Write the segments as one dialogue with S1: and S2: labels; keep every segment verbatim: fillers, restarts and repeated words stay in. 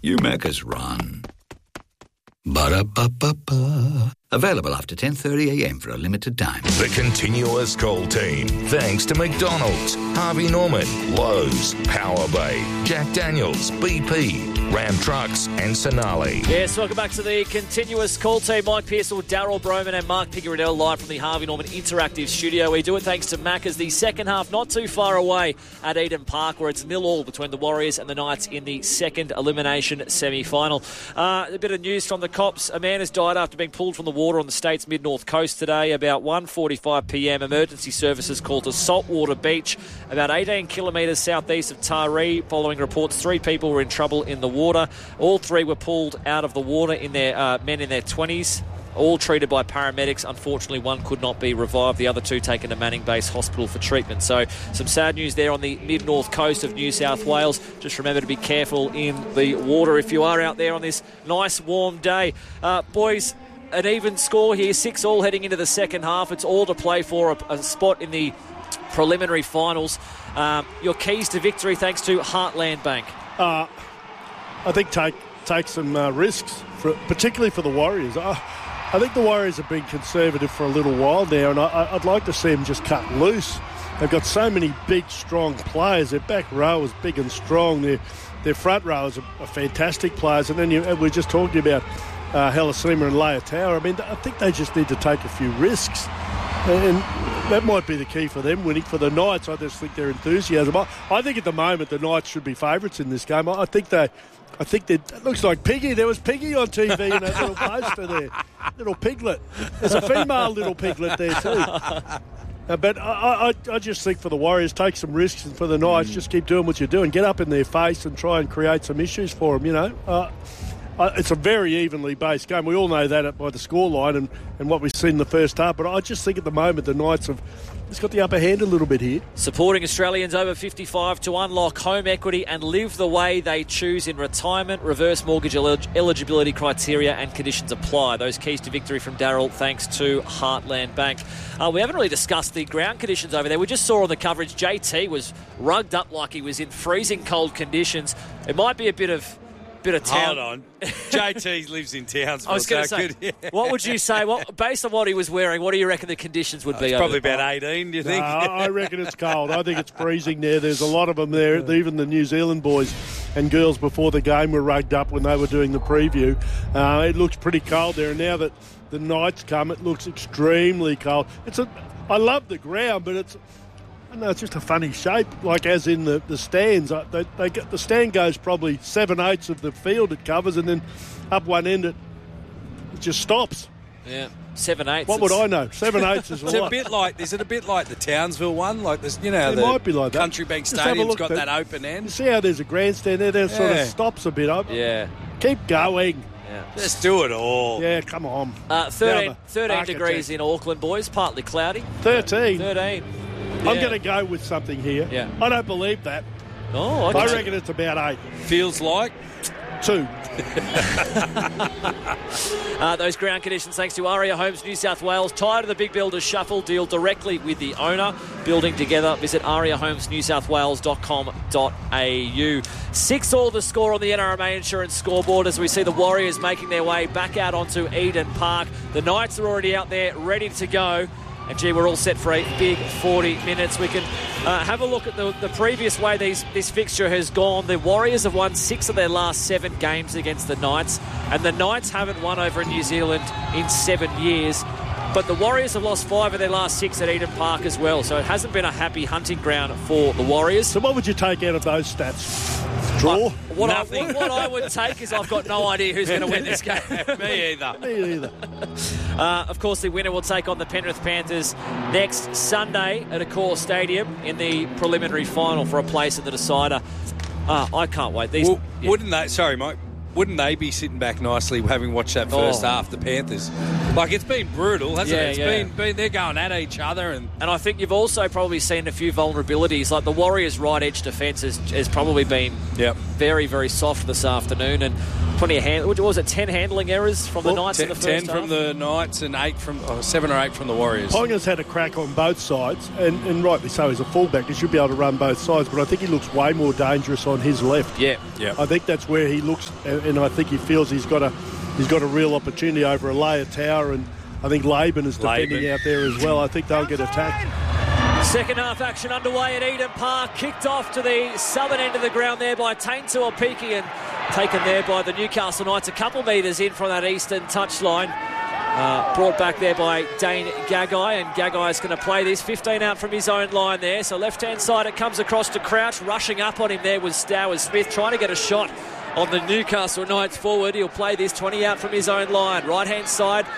S1: You make us run. Ba-da-ba-ba-ba. Available after ten thirty a m for a limited time.
S2: The continuous call team. Thanks to McDonald's, Harvey Norman, Lowe's, Power Bay, Jack Daniels, B P, Ram Trucks and Sonali.
S3: Yes, welcome back to the continuous call team. Mike Pearsall, Daryl Broman and Mark Pigaradell live from the Harvey Norman Interactive Studio. We do it thanks to Macca's. The second half not too far away at Eden Park, where it's nil all between the Warriors and the Knights in the second elimination semi-final. Uh, a bit of news from the cops. A man has died after being pulled from the water on the state's mid-north coast today. About one forty-five p m, emergency services called to Saltwater Beach, about eighteen kilometres southeast of Taree. Following reports, three people were in trouble in the water. All three were pulled out of the water, in their uh, men in their twenties, all treated by paramedics. Unfortunately, one could not be revived. The other two taken to Manning Base Hospital for treatment. So some sad news there on the mid-north coast of New South Wales. Just remember to be careful in the water if you are out there on this nice warm day. Uh, boys, an even score here, six all heading into the second half. It's all to play for a, a spot in the preliminary finals. Um, your keys to victory thanks to Heartland Bank.
S4: Uh, I think take take some uh, risks, for, particularly for the Warriors. I, I think the Warriors have been conservative for a little while now, and I, I'd like to see them just cut loose. They've got so many big, strong players. Their back row is big and strong. Their their front rowers are, are fantastic players. And then you, we're just talking about uh, Halasima and Leia Tower. I mean, I think they just need to take a few risks. And that might be the key for them winning. For the Knights, I just think their enthusiasm. I, I think at the moment the Knights should be favourites in this game. I, I think they... I think that it looks like Piggy. There was Piggy on T V in that little poster there. Little piglet. There's a female little piglet there too. Uh, but I, I, I just think for the Warriors, take some risks, and for the Knights, mm. just keep doing what you're doing. Get up in their face and try and create some issues for them, you know. Uh, uh, it's a very evenly based game. We all know that by the scoreline and, and what we've seen in the first half. But I just think at the moment the Knights have just got the upper hand a little bit here.
S3: Supporting Australians over fifty-five to unlock home equity and live the way they choose in retirement. Reverse mortgage elig- eligibility criteria and conditions apply. Those keys to victory from Daryl thanks to Heartland Bank. Uh, we haven't really discussed the ground conditions over there. We just saw on the coverage J T was rugged up like he was in freezing cold conditions. It might be a bit of... Bit of town.
S5: Hold on. J T lives in Townsville.
S3: I was going to say,
S5: good, yeah.
S3: What would you say, what, based on what he was wearing, what do you reckon the conditions would
S5: oh,
S3: be?
S5: It's probably
S3: over
S5: about eighteen, do you think?
S4: No, I reckon it's cold. I think it's freezing there. There's a lot of them there. Even the New Zealand boys and girls before the game were rugged up when they were doing the preview. Uh, it looks pretty cold there. And now that the Knights come, it looks extremely cold. It's a. I love the ground, but it's... No, it's just a funny shape, like as in the, the stands. They, they get, the stand goes probably seven-eighths of the field it covers, and then up one end it, it just stops.
S3: Yeah, seven-eighths.
S4: What would I know? Seven-eighths is a
S5: It's
S4: lot.
S5: a bit like, is it a bit like the Townsville one? Like this, you know,
S4: It
S5: the
S4: might be like that.
S5: Country Bank
S4: Just have a
S5: Stadium's
S4: look,
S5: got
S4: but
S5: that open
S4: You
S5: end.
S4: see how there's a grandstand there? That sort
S5: Yeah.
S4: of stops a bit. I,
S3: Yeah.
S4: Keep going.
S3: Yeah.
S5: Let's do it all.
S4: Yeah, come on.
S3: Uh, thirteen,
S4: Now the
S3: thirteen
S4: architect.
S3: degrees in Auckland, boys. Partly cloudy.
S4: thirteen.
S3: thirteen.
S4: I'm
S3: Yeah.
S4: going to go with something here.
S3: Yeah.
S4: I don't believe that.
S3: Oh,
S4: I
S3: okay.
S4: reckon it's about eight.
S5: Feels like.
S4: Two.
S3: Uh, those ground conditions thanks to Aria Homes New South Wales. Tired of the big builders shuffle? Deal directly with the owner. Building together. Visit aria homes new south wales dot com dot a u. Six all the score on the N R M A Insurance scoreboard as we see the Warriors making their way back out onto Eden Park. The Knights are already out there ready to go. And, gee, we're all set for a big forty minutes. We can uh, have a look at the, the previous way these, this fixture has gone. The Warriors have won six of their last seven games against the Knights, and the Knights haven't won over in New Zealand in seven years. But the Warriors have lost five of their last six at Eden Park as well, so it hasn't been a happy hunting ground for the Warriors.
S4: So what would you take out of those stats? Draw?
S3: Uh, what, I,
S5: Nothing.
S3: what, what I would take is I've got no idea who's going to win this game.
S5: Me either.
S4: Me either.
S3: Uh, of course, the winner will take on the Penrith Panthers next Sunday at Accor Stadium in the preliminary final for a place in the decider. Uh, I can't wait. These,
S5: Well,
S3: yeah.
S5: Wouldn't they? Sorry, Mike. wouldn't they be sitting back nicely having watched that first
S3: Oh.
S5: half, the Panthers? Like, it's been brutal, hasn't
S3: Yeah,
S5: it? It's
S3: yeah.
S5: been, been, they're going at each other. And
S3: And I think you've also probably seen a few vulnerabilities. Like the Warriors' right edge defence has, has probably been
S5: Yep.
S3: very, very soft this afternoon. And plenty of hand. What was it? Ten handling errors from the
S5: Well,
S3: Knights
S5: ten,
S3: in the first
S5: ten
S3: half.
S5: from the Knights and eight from oh, seven or eight from the Warriors.
S4: Ponga's had a crack on both sides, and, and rightly so. He's a fullback. He should be able to run both sides, but I think he looks way more dangerous on his left.
S3: Yeah.
S5: Yeah.
S4: I think that's where he looks, and, and I think he feels he's got a he's got a real opportunity over a layer tower, and I think Laban is defending
S5: Laban.
S4: out there as well. I think they'll get attacked.
S3: Second half action underway at Eden Park. Kicked off to the southern end of the ground there by Tain Tuapiki and taken there by the Newcastle Knights a couple metres in from that eastern touchline. Uh, brought back there by Dane Gagai, and Gagai is going to play this. fifteen out from his own line there. So left-hand side it comes across to Crouch. Rushing up on him there was Stowers Smith trying to get a shot on the Newcastle Knights forward. He'll play this twenty out from his own line. Right-hand side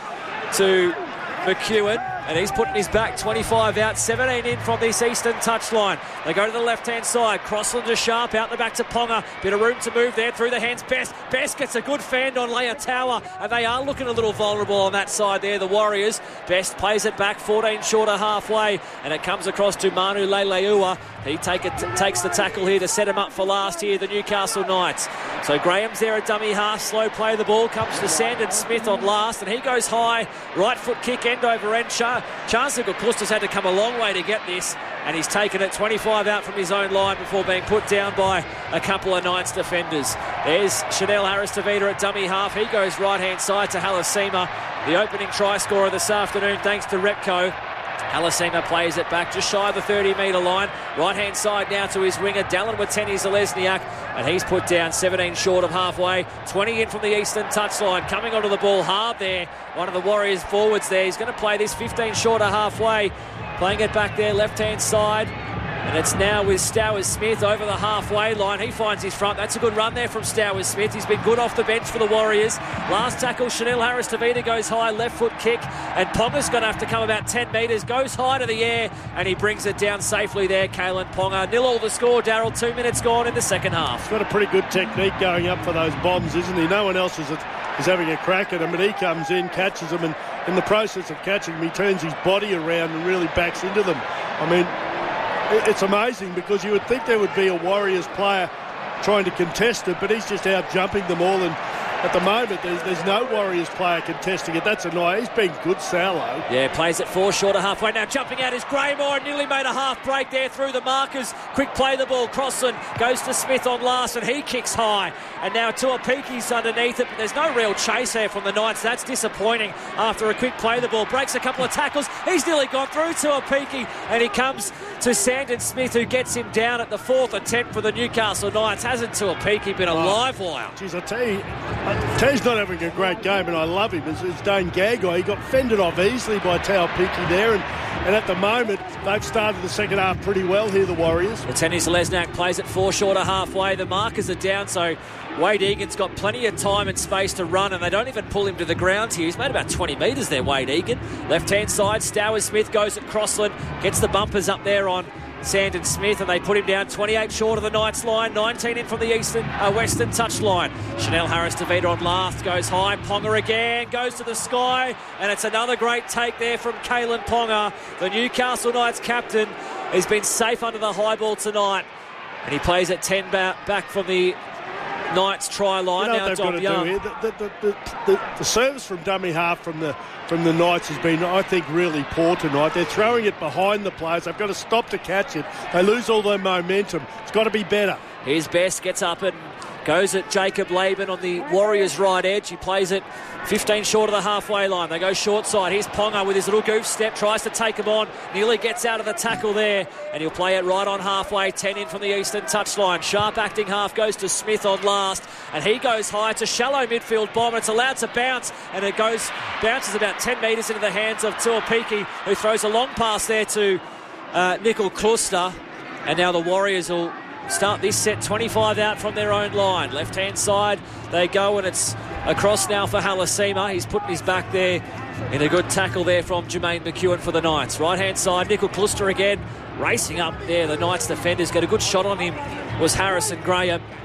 S3: to McEwen, and he's putting his back. Twenty-five out, seventeen in from this eastern touchline. They go to the left-hand side. Crossland to Sharp, out the back to Ponga. Bit of room to move there through the hands. Best, Best gets a good fend on Leia Tower, and they are looking a little vulnerable on that side there, the Warriors. Best plays it back, fourteen short of halfway, and it comes across to Manu Leleua. He take it, takes the tackle here to set him up for last here, the Newcastle Knights. So Graham's there at dummy half, slow play. The ball comes to Sandon Smith on last, and he goes high. Right foot kick, end over end. Char- Charles Nicol-Cluster's had to come a long way to get this, and he's taken it twenty-five out from his own line before being put down by a couple of Knights defenders. There's Chanel Harris-Tavita at dummy half. He goes right-hand side to Halasima, the opening try scorer this afternoon thanks to Repco. Halasima plays it back just shy of the thirty metre line. Right-hand side now to his winger, Dallin Wateni-Zalesniak, and he's put down seventeen short of halfway. twenty in from the eastern touchline. Coming onto the ball hard there. One of the Warriors forwards there. He's going to play this fifteen short of halfway. Playing it back there, left-hand side. And it's now with Stowers Smith over the halfway line. He finds his front. That's a good run there from Stowers Smith. He's been good off the bench for the Warriors. Last tackle, Chanel Harris-Tavita goes high, left foot kick. And Ponga's going to have to come about ten metres. Goes high to the air, and he brings it down safely there, Kalen Ponga. Nil all the score, Darryl. Two minutes gone in the second half.
S4: He's got a pretty good technique going up for those bombs, isn't he? No one else is, is having a crack at him, but he comes in, catches them, and in the process of catching them, he turns his body around and really backs into them. I mean, it's amazing because you would think there would be a Warriors player trying to contest it, but he's just out jumping them all, and at the moment there's, there's no Warriors player contesting it. That's annoying. He's been good, Salo.
S3: Yeah, plays it four short of halfway. Now jumping out is Graymore, nearly made a half break there through the markers. Quick play the ball. Crossland goes to Smith on last, and he kicks high. And now Tuapiki's underneath it, but there's no real chase there from the Knights. That's disappointing after a quick play the ball. Breaks a couple of tackles. He's nearly gone through Tuapiki, and he comes to Sandon Smith, who gets him down at the fourth attempt for the Newcastle Knights. Hasn't Tuapiki been a live wire?
S4: Jeez, I tell you, I tell you he's not having a great game, and I love him. It's, it's Dane Gagai. He got fended off easily by Tuapiki there, and, and at the moment, they've started the second half pretty well here, the Warriors.
S3: Wateni-Zalesniak plays it four short of halfway. The markers are down, so Wade Egan's got plenty of time and space to run, and they don't even pull him to the ground here. He's made about twenty metres there, Wade Egan. Left-hand side, Stowers Smith goes at Crossland, gets the bumpers up there on Sandon Smith, and they put him down twenty-eight short of the Knights line, nineteen in from the eastern uh, western touch line. Chanel Harris-Tavita on last, goes high. Ponga again, goes to the sky, and it's another great take there from Kalen Ponga. The Newcastle Knights captain has been safe under the high ball tonight, and he plays at ten back, back from the Knights try line.
S4: You know
S3: now
S4: what they've
S3: Dom
S4: got to
S3: Young.
S4: do here? The, the, the, the, the service from dummy half from the from the Knights has been, I think, really poor tonight. They're throwing it behind the players. They've got to stop to catch it. They lose all their momentum. It's got to be better.
S3: Here's Best, gets up and goes at Jacob Laban on the Warriors' right edge. He plays it fifteen short of the halfway line. They go short side. Here's Ponga with his little goof step, tries to take him on. Nearly gets out of the tackle there, and he'll play it right on halfway. ten in from the eastern touchline. Sharp acting half goes to Smith on last, and he goes high. It's a shallow midfield bomb. It's allowed to bounce, and it goes bounces about ten metres into the hands of Tuapiki, who throws a long pass there to uh, Nicol-Cluster, and now the Warriors will start this set twenty-five out from their own line. Left-hand side they go, and it's across now for Halasima. He's putting his back there in a good tackle there from Jermaine McEwen for the Knights. Right-hand side, Nicol-Cluster again, racing up there. The Knights defenders get a good shot on him, was Harrison Graham.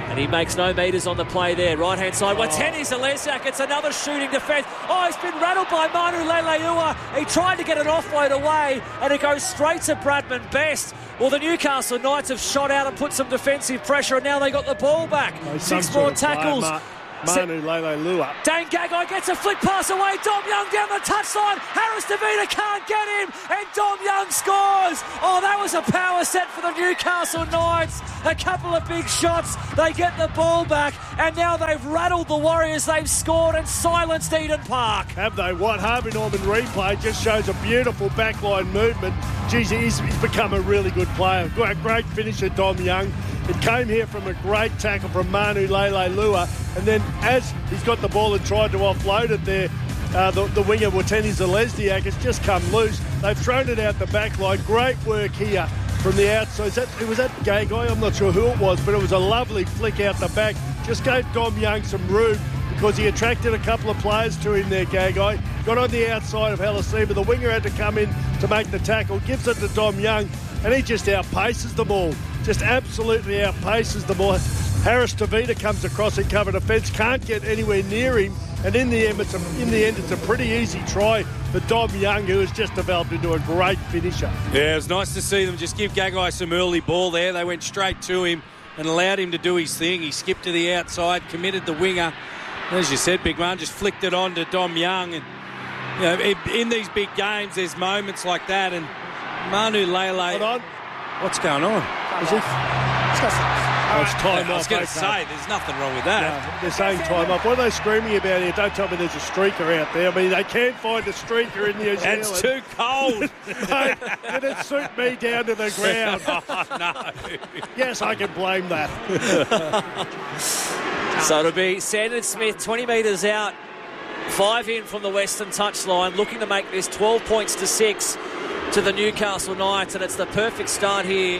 S3: And he makes no metres on the play there. Right-hand side. Watene Zalesiak. It's another shooting defence. Oh, he's been rattled by Manu Leilua. He tried to get an offload away, and it goes straight to Bradman Best. Well, the Newcastle Knights have shot out and put some defensive pressure, and now they got the ball back.
S4: Oh,
S3: Six more tackles.
S4: Player, Manu Leilua.
S3: Dane Gagai gets a flick pass away. Dom Young down the touchline. Harris DeVita can't get him. And Dom Young scores. Oh, that was a power set for the Newcastle Knights. A couple of big shots. They get the ball back. And now they've rattled the Warriors. They've scored and silenced Eden Park.
S4: Have they? What Harvey Norman replay just shows a beautiful backline movement. Geez, he's, he's become a really good player. Great, great finisher, Dom Young. It came here from a great tackle from Manu Leilua, and then as he's got the ball and tried to offload it there, uh, the, the winger Watene Zalesiak has just come loose. They've thrown it out the back line. Great work here from the outside. That, it was that gay guy, I'm not sure who it was, but it was a lovely flick out the back. Just gave Dom Young some room because he attracted a couple of players to him there, Gagai. Got on the outside of Halasima. The winger had to come in to make the tackle. Gives it to Dom Young, and he just outpaces them all. Just absolutely outpaces them all. Harris DeVita comes across in cover defence, can't get anywhere near him, and in the end, it's a, in the end, it's a pretty easy try for Dom Young, who has just developed into a great finisher.
S5: Yeah, it was nice to see them just give Gagai some early ball there. They went straight to him and allowed him to do his thing. He skipped to the outside, committed the winger. As you said, big man, just flicked it on to Dom Young. And you know, in these big games, there's moments like that. And Manu Lele,
S4: Hold on.
S5: What's going on?
S4: Is it? Oh, it's time
S5: I was
S4: off,
S5: going to
S4: okay.
S5: say, there's nothing wrong with that.
S4: No, they're saying time off. What are they screaming about here? Don't tell me there's a streaker out there. I mean, they can find a streaker in New Zealand.
S5: It's too cold.
S4: Mate, did it suit me down to the ground?
S5: Oh, no.
S4: Yes, I can blame that.
S3: So it'll be Sandon Smith, twenty metres out, five in from the western touchline, looking to make this twelve points to six to the Newcastle Knights, and it's the perfect start here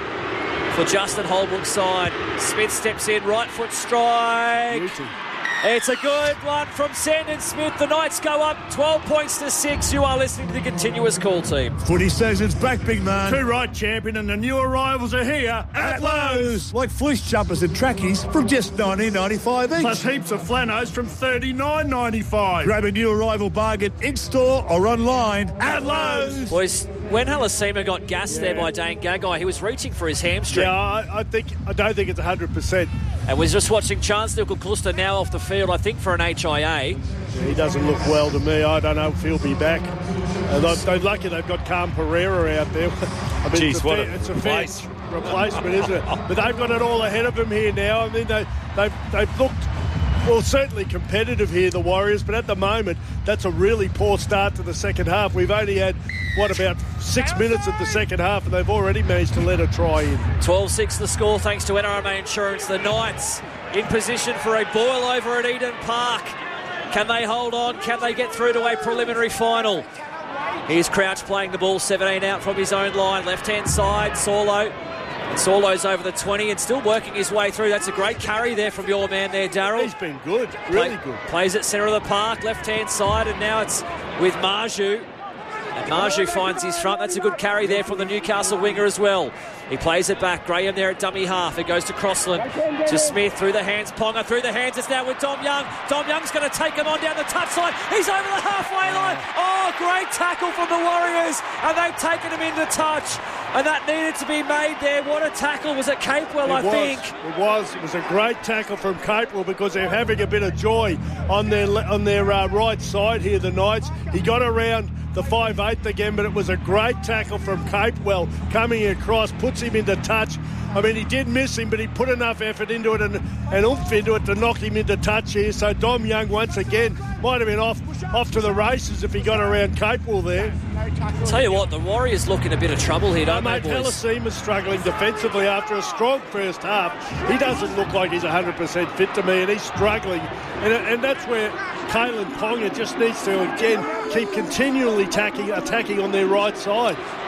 S3: for Justin Holbrook's side. Smith steps in, right foot strike.
S4: Beauty.
S3: It's a good one from Sandon Smith. The Knights go up twelve points to six. You are listening to the Continuous Call Team.
S6: Footy season's back, big man.
S4: Two right champion, and the new arrivals are here at Lowe's.
S6: Like fleece jumpers and trackies from just nineteen ninety-five each.
S4: Plus heaps of flanos from thirty-nine ninety-five.
S6: Grab a new arrival bargain in-store or online
S4: At Lowe's.
S3: Boys, when Halasima got gassed there
S4: Yeah.
S3: by Dane Gagai, he was reaching for his hamstring.
S4: Yeah, I, I think I don't think it's one hundred percent.
S3: And we're just watching Chance Nickel-Cluster now off the field, I think, for an H I A.
S4: He doesn't look well to me. I don't know if he'll be back. Uh, they're, they're lucky they've got Cam Pereira out there. I mean,
S5: Jeez,
S4: it's a
S5: what
S4: fair,
S5: a
S4: it's a
S5: replace.
S4: fair replacement, isn't it? But they've got it all ahead of them here now. I mean, they, they've, they've looked, well, certainly competitive here, the Warriors, but at the moment, that's a really poor start to the second half. We've only had, what, about six minutes of the second half, and they've already managed to let a try in.
S3: twelve six the score thanks to N R M A Insurance. The Knights in position for a boil over at Eden Park. Can they hold on? Can they get through to a preliminary final? Here's Crouch playing the ball, seventeen out from his own line. Left-hand side, Sorlo. And Sorlo's over the twenty and still working his way through. That's a great carry there from your man there, Darryl.
S4: He's been good, really
S3: Play-
S4: good.
S3: Plays at centre of the park, left-hand side, and now it's with Marju. And Marju finds his front. That's a good carry there from the Newcastle winger as well. He plays it back. Graham there at dummy half. It goes to Crossland, to Smith, through the hands. Ponga through the hands. It's now with Dom Young. Dom Young's going to take him on down the touchline. He's over the halfway line. Oh, great tackle from the Warriors. And they've taken him into touch. And that needed to be made there. What a tackle. Was it Capewell, I
S4: It was.
S3: think?
S4: It was. It was a great tackle from Capewell because they're having a bit of joy on their on their uh, right side here, the Knights. He got around the five eighth again, but it was a great tackle from Capewell coming across, puts him into touch. I mean, he did miss him, but he put enough effort into it and, and oomph into it to knock him into touch here. So Dom Young, once again, might have been off off to the races if he got around Capewell there.
S3: Tell you what, the Warriors look in a bit of trouble here,
S4: No,
S3: don't
S4: mate,
S3: they, boys?
S4: Halasima's struggling defensively after a strong first half. He doesn't look like he's one hundred percent fit to me, and he's struggling. And, and that's where Kalen Ponga just needs to, again, keep continually attacking, attacking on their right side.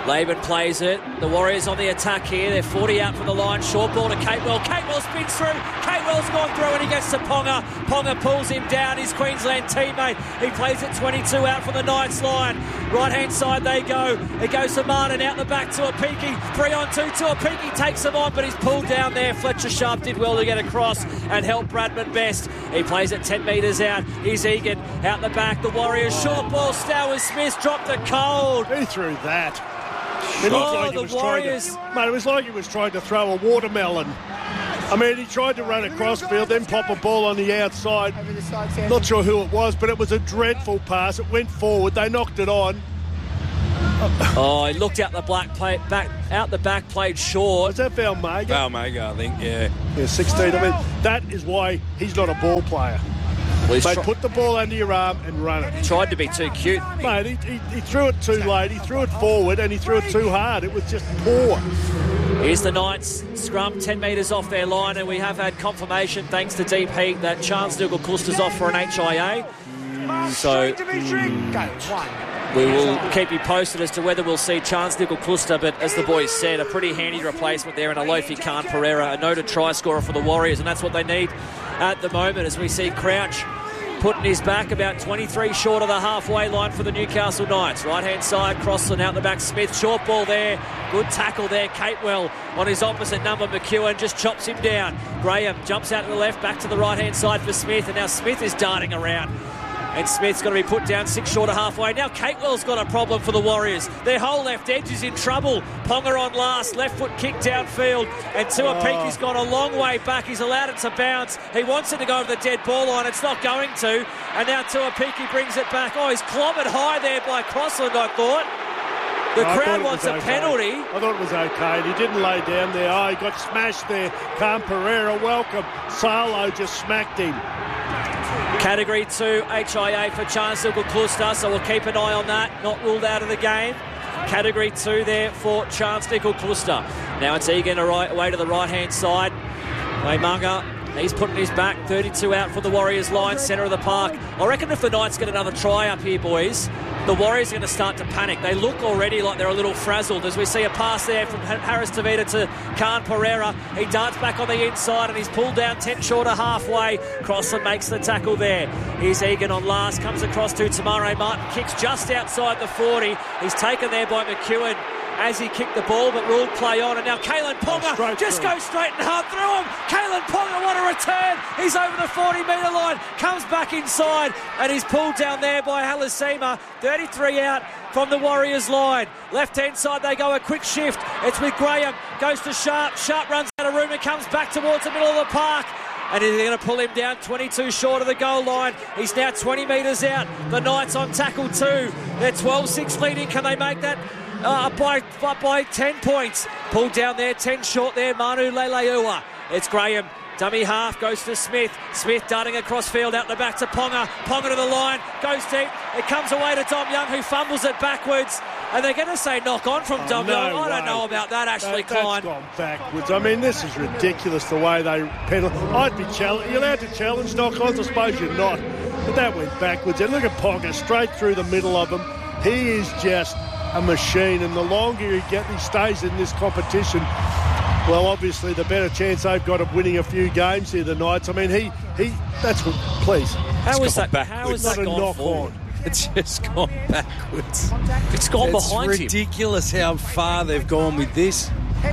S3: Laban plays it. The Warriors on the attack here. They're forty out from the line. Short ball to Catewell. Catewell spins through. Catewell's gone through and he gets to Ponga. Ponga pulls him down, his Queensland teammate. He plays it twenty-two out from the Knights line. Right-hand side they go. It goes to Martin out the back to Apiki. Three on two to Apiki. Takes him on, but he's pulled down there. Fletcher Sharp did well to get across and help Bradman Best. He plays it ten metres out. Here's Egan out the back. The Warriors short ball. Stowers Smith dropped the cold.
S4: He threw that. It looked
S3: Oh,
S4: like he
S3: the
S4: was
S3: Warriors.
S4: trying to, mate, it was like he was trying to throw a watermelon. I mean, he tried to run across field, then pop a ball on the outside. Not sure who it was, but it was a dreadful pass. It went forward. They knocked it on.
S3: Oh, he looked out the black play, back out the back, played short.
S4: Was that Valmega?
S5: Valmega, I think, yeah.
S4: Yeah, sixteen. I mean, that is why he's not a ball player.
S3: Well, he's
S4: They
S3: tr-
S4: put the ball under your arm and run it.
S3: tried to be too cute.
S4: Mate, he, he, he threw it too late. He threw it forward and he threw it too hard. It was just poor.
S3: Here's the Knights scrum ten metres off their line, and we have had confirmation thanks to Deep Heat that Chance Dougal-Cluster's off for an H I A. So we will keep you posted as to whether we'll see Chance Dougal-Cluster, but as the boys said, a pretty handy replacement there in Alofi Khan Pereira, a noted try scorer for the Warriors, and that's what they need at the moment as we see Crouch putting his back about twenty-three short of the halfway line for the Newcastle Knights. Right-hand side, Crossland out the back, Smith, short ball there. Good tackle there, Catewell on his opposite number, McEwen just chops him down. Graham jumps out to the left, back to the right-hand side for Smith, and now Smith is darting around. And Smith's going to be put down six short of halfway. Now Catewell's got a problem for the Warriors. Their whole left edge is in trouble. Ponga on last, left foot kick downfield. And Tuapiki's gone a long way back. He's allowed it to bounce. He wants it to go over the dead ball line. It's not going to. And now Tuapiki brings it back. Oh, he's clobbered high there by Crossland, I thought. The
S4: I
S3: crowd
S4: thought
S3: wants a
S4: okay.
S3: penalty.
S4: I thought it was okay. He didn't lay down there. Oh, he got smashed there. Khan Pereira, welcome. Salo just smacked him.
S3: Category two H I A for Chance Dougal-Cluster, so we'll keep an eye on that. Not ruled out of the game. Category two there for Chance Dougal-Cluster. Now it's Egan away to the right-hand side. Waimanga, he's putting his back. thirty-two out from the Warriors line, centre of the park. I reckon if the Knights get another try up here, boys, the Warriors are going to start to panic. They look already like they're a little frazzled as we see a pass there from Harris Tavita to Khan Pereira. He darts back on the inside and he's pulled down ten short of halfway. Crossland makes the tackle there. Here's Egan on last, comes across to Tamare Martin, kicks just outside the forty. He's taken there by McEwen as he kicked the ball, but ruled play on. And now Kalen Ponga
S4: Oh,
S3: just
S4: through.
S3: goes straight and hard through him. Kalen Ponga, what a return. He's over the forty metre line, comes back inside, and he's pulled down there by Halasima. thirty-three out from the Warriors line. Left-hand side, they go a quick shift. It's with Graham, goes to Sharp. Sharp runs out of room and comes back towards the middle of the park. And they're going to pull him down twenty-two short of the goal line. He's now twenty metres out. The Knights on tackle two. They're twelve six leading. Can they make that? Uh, up by, up by ten points. Pulled down there, ten short there, Manu Leleua. It's Graham. Dummy half goes to Smith. Smith darting across field out the back to Ponga. Ponga to the line, goes deep. It comes away to Dom Young, who fumbles it backwards. And they're going to say knock on from
S4: Oh,
S3: Dom
S4: no
S3: Young. I don't
S4: way.
S3: know about that, Ashley
S4: That,
S3: Klein.
S4: that's gone backwards. I mean, this is ridiculous the way they pedal. I'd be challenged. You're allowed to challenge knock-ons, I suppose you're not. But that went backwards. And look at Ponga straight through the middle of him. He is just a machine, and the longer he gets, he stays in this competition, well, obviously the better chance they've got of winning a few games here, the Knights. I mean, he, he that's what, please.
S3: How is that,
S5: gone
S3: how is
S4: Not
S3: that
S4: a
S3: gone
S4: knock
S3: forward?
S4: on.
S5: It's just gone backwards.
S3: It's gone
S5: It's
S3: behind him.
S5: ridiculous how far they've gone with this.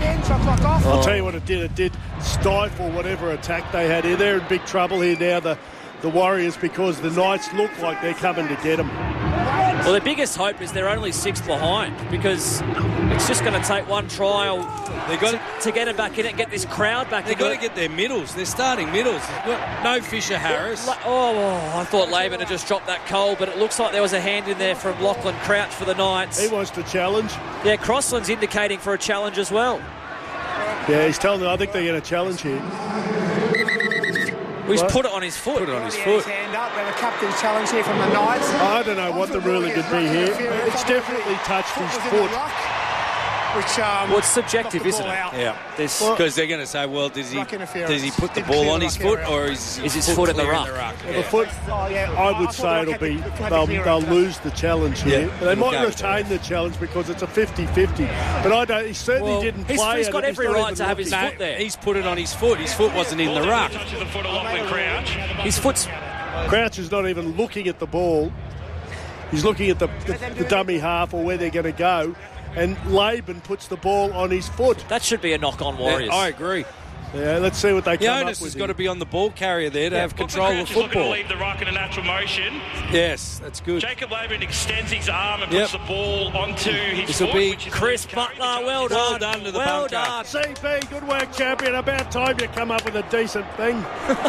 S4: I'll tell you what it did. It did stifle whatever attack they had here. They're in big trouble here now, the, the Warriors, because the Knights look like they're coming to get them.
S3: Well, their biggest hope is they're only six behind because it's just going to take one trial
S5: They got
S3: to, to get them back in it and get this crowd back
S5: They've
S3: into
S5: got to
S3: it.
S5: get their middles. They're starting middles. No Fisher Harris.
S3: La- Oh, oh, I thought Laban had just dropped that coal, but it looks like there was a hand in there from Lachlan Crouch for the Knights.
S4: He wants to challenge.
S3: Yeah, Crossland's indicating for a challenge as well.
S4: Yeah, he's telling them, I think they're going to challenge here.
S3: He's
S4: What?
S3: put it on his foot.
S5: Put it on his
S7: Yeah,
S5: foot.
S7: his hand up. We have a captain's challenge here from the Knights.
S4: I don't know what the ruling could be here. It's definitely touched his foot.
S7: which um,
S3: Well, it's subjective, isn't it?
S7: Out.
S5: Yeah,
S3: There's
S5: because they're going to say, well, does he
S7: Ruck interference.
S5: does he put the
S7: Didn't
S5: ball
S7: clear
S5: on
S7: the
S5: his
S7: ruck
S5: foot
S7: area.
S5: or is,
S3: Is his foot in the
S5: clear
S3: ruck?
S5: ruck?
S4: The
S5: Yeah.
S4: foot,
S7: Oh, yeah.
S4: I
S7: I
S4: would
S7: thought
S4: say
S7: the
S4: it'll
S7: ruck
S4: be,
S7: had the- had the
S4: they'll,
S7: clearance
S4: they'll
S7: there.
S4: lose the challenge here.
S5: Yeah,
S4: But they
S5: it'll
S4: might
S5: go
S4: retain the challenge because it's a fifty-fifty. But I don't, he certainly
S3: Well,
S4: didn't
S3: he's-
S4: play
S3: he's
S4: it
S3: got
S4: if
S3: every
S4: not
S3: right
S4: even
S3: to have his
S4: looking.
S5: No,
S3: foot there.
S5: he's put it on his foot. His foot wasn't in the ruck.
S8: Touches the foot along with Crouch.
S3: His foot's...
S4: Crouch is not even looking at the ball. He's looking at the, the, the dummy half or where they're going to go. And Laban puts the ball on his foot.
S3: That should be a knock on Warriors.
S5: Yeah, I agree.
S4: Yeah, let's see what they
S5: The
S4: come up
S5: onus
S4: with.
S5: has got
S4: here.
S5: to be on the ball carrier there to have control of
S8: Crouch
S5: the
S8: is looking to
S5: football.
S8: leave the ruck in a natural motion.
S5: Yes, that's good.
S8: Jacob Laban extends his arm and
S5: Yep.
S8: puts the ball onto his
S5: This'll
S8: foot.
S5: be
S8: which is
S3: Chris
S8: carried the
S3: Butler, well
S8: challenge.
S3: done.
S5: done to the
S3: well
S5: bunker.
S3: done.
S4: C P, good work, champion. About time you come up with a decent thing.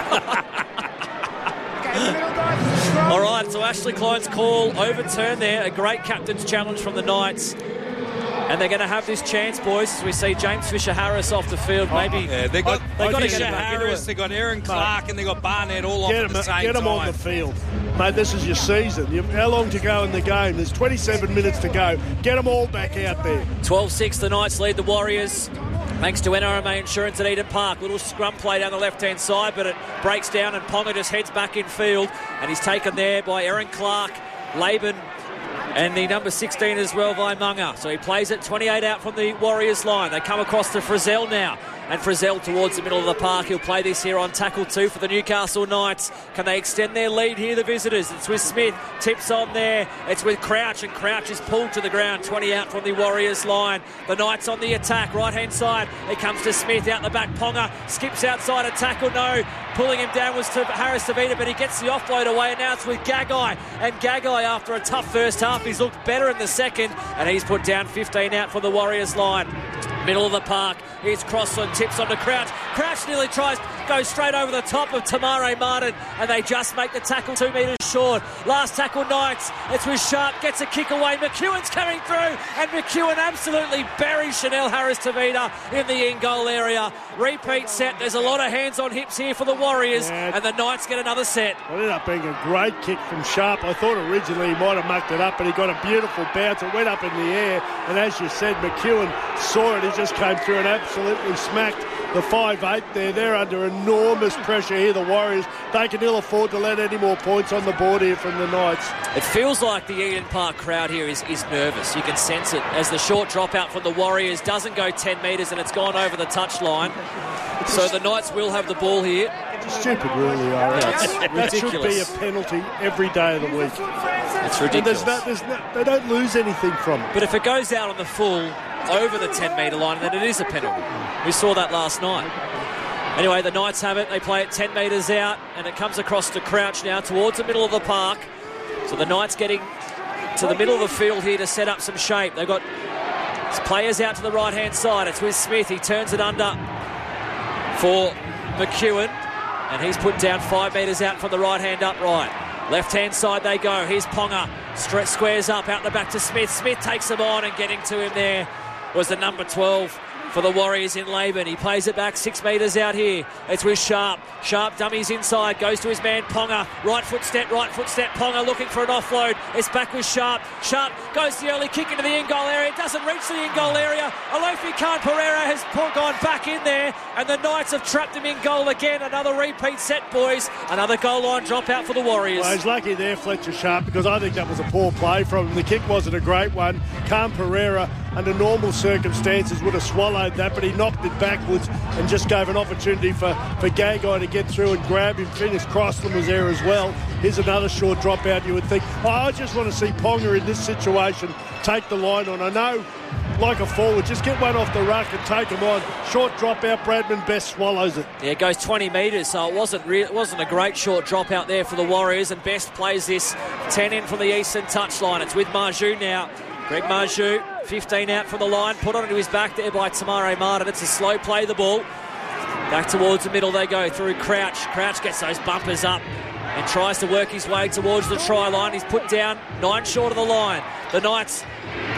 S3: All right, so Ashley Klein's call overturned there. A great captain's challenge from the Knights. And they're going to have this chance, boys, as we see James Fisher-Harris off the field. Maybe
S5: Yeah, they got,
S3: they
S5: they
S3: got to
S5: Fisher
S3: get him back into
S5: Harris,
S3: it.
S5: they got Aaron Clark, and they got Barnett all off
S4: Get
S5: at the
S4: them,
S5: same
S4: get them
S5: time.
S4: on the field. Mate, this is your season. You've, how long to go in the game? There's twenty-seven minutes to go. Get them all back out there.
S3: twelve six, the Knights lead the Warriors. Thanks to N R M A Insurance at Eden Park. Little scrum play down the left-hand side, but it breaks down and Ponga just heads back in field. And he's taken there by Aaron Clark, Laban, and the number sixteen as well, Vaimunga. So he plays it twenty-eight out from the Warriors line. They come across to Frizzell now. And Frizzell towards the middle of the park. He'll play this here on tackle two for the Newcastle Knights. Can they extend their lead here, the visitors? It's with Smith. Tips on there. It's with Crouch, and Crouch is pulled to the ground. twenty out from the Warriors line. The Knights on the attack, right-hand side. It comes to Smith out the back. Ponga skips outside a tackle. No. Pulling him down was to Harris Tavita, but he gets the offload away, and now it's with Gagai. And Gagai, after a tough first half, he's looked better in the second, and he's put down fifteen out for the Warriors line. Middle of the park. Here's Crossland, tips onto Crouch. Crouch nearly tries, goes straight over the top of Tamare Martin, and they just make the tackle two metres short. Last tackle, Knights. It's with Sharp, gets a kick away. McEwen's coming through, and McEwen absolutely buries Chanel Harris Tavita in the in-goal area. Repeat set. There's a lot of hands on hips here for the Warriors,
S4: Yeah.
S3: and the Knights get another set.
S4: It ended up being a great kick from Sharp. I thought originally he might have mucked it up, but he got a beautiful bounce. It went up in the air, and as you said, McEwen saw it. He just came through and absolutely smacked the five eight there. They're under enormous pressure here, the Warriors. They can ill afford to let any more points on the board here from the Knights.
S3: It feels like the Eden Park crowd here is, is nervous. You can sense it as the short dropout from the Warriors doesn't go ten metres and it's gone over the touchline. So the Knights will have the ball here.
S4: Stupid rule here, I reckon.
S3: It's
S4: That should be a
S3: ridiculous.
S4: penalty every day of the week.
S3: It's
S4: And
S3: ridiculous.
S4: there's no, there's no, they don't lose anything from it.
S3: But if it goes out on the full over the ten metre line, then it is a penalty. We saw that last night. Anyway, the Knights have it. They play it ten metres out, and it comes across to Crouch now towards the middle of the park. So the Knights getting to the middle of the field here to set up some shape. They've got players out to the right-hand side. It's with Smith. He turns it under for McEwen, and he's put down five metres out from the right-hand upright. Left-hand side they go. Here's Ponga. Stretch squares up out the back to Smith. Smith takes them on, and getting to him there was the number twelve for the Warriors in Laban. He plays it back six metres out here. It's with Sharp. Sharp dummies inside, goes to his man Ponga. Right foot step, right foot step. Ponga looking for an offload. It's back with Sharp. Sharp goes the early kick into the in-goal area. It doesn't reach the in-goal area. Alofi Khan Pereira has gone back in there, and the Knights have trapped him in goal again. Another repeat set, boys. Another goal line dropout for the Warriors.
S4: Well, he's lucky there, Fletcher Sharp, because I think that was a poor play from him. The kick wasn't a great one. Khan Pereira, under normal circumstances, would have swallowed that, but he knocked it backwards and just gave an opportunity for, for Gagai to get through and grab him. Finish Crossland was there as well. Here's another short dropout. You would think, oh, I just want to see Ponga in this situation take the line on. I know, like a forward, just get one off the ruck and take him on. Short dropout, Bradman Best swallows it.
S3: Yeah, it goes twenty metres, so it wasn't re- it wasn't a great short drop out there for the Warriors, and Best plays this ten in from the eastern touchline. It's with Marju now. Greg Marju, fifteen out from the line, put onto his back there by Tamare Martin. It's a slow play, the ball. Back towards the middle they go through Crouch. Crouch gets those bumpers up and tries to work his way towards the try line. He's put down nine short of the line. The Knights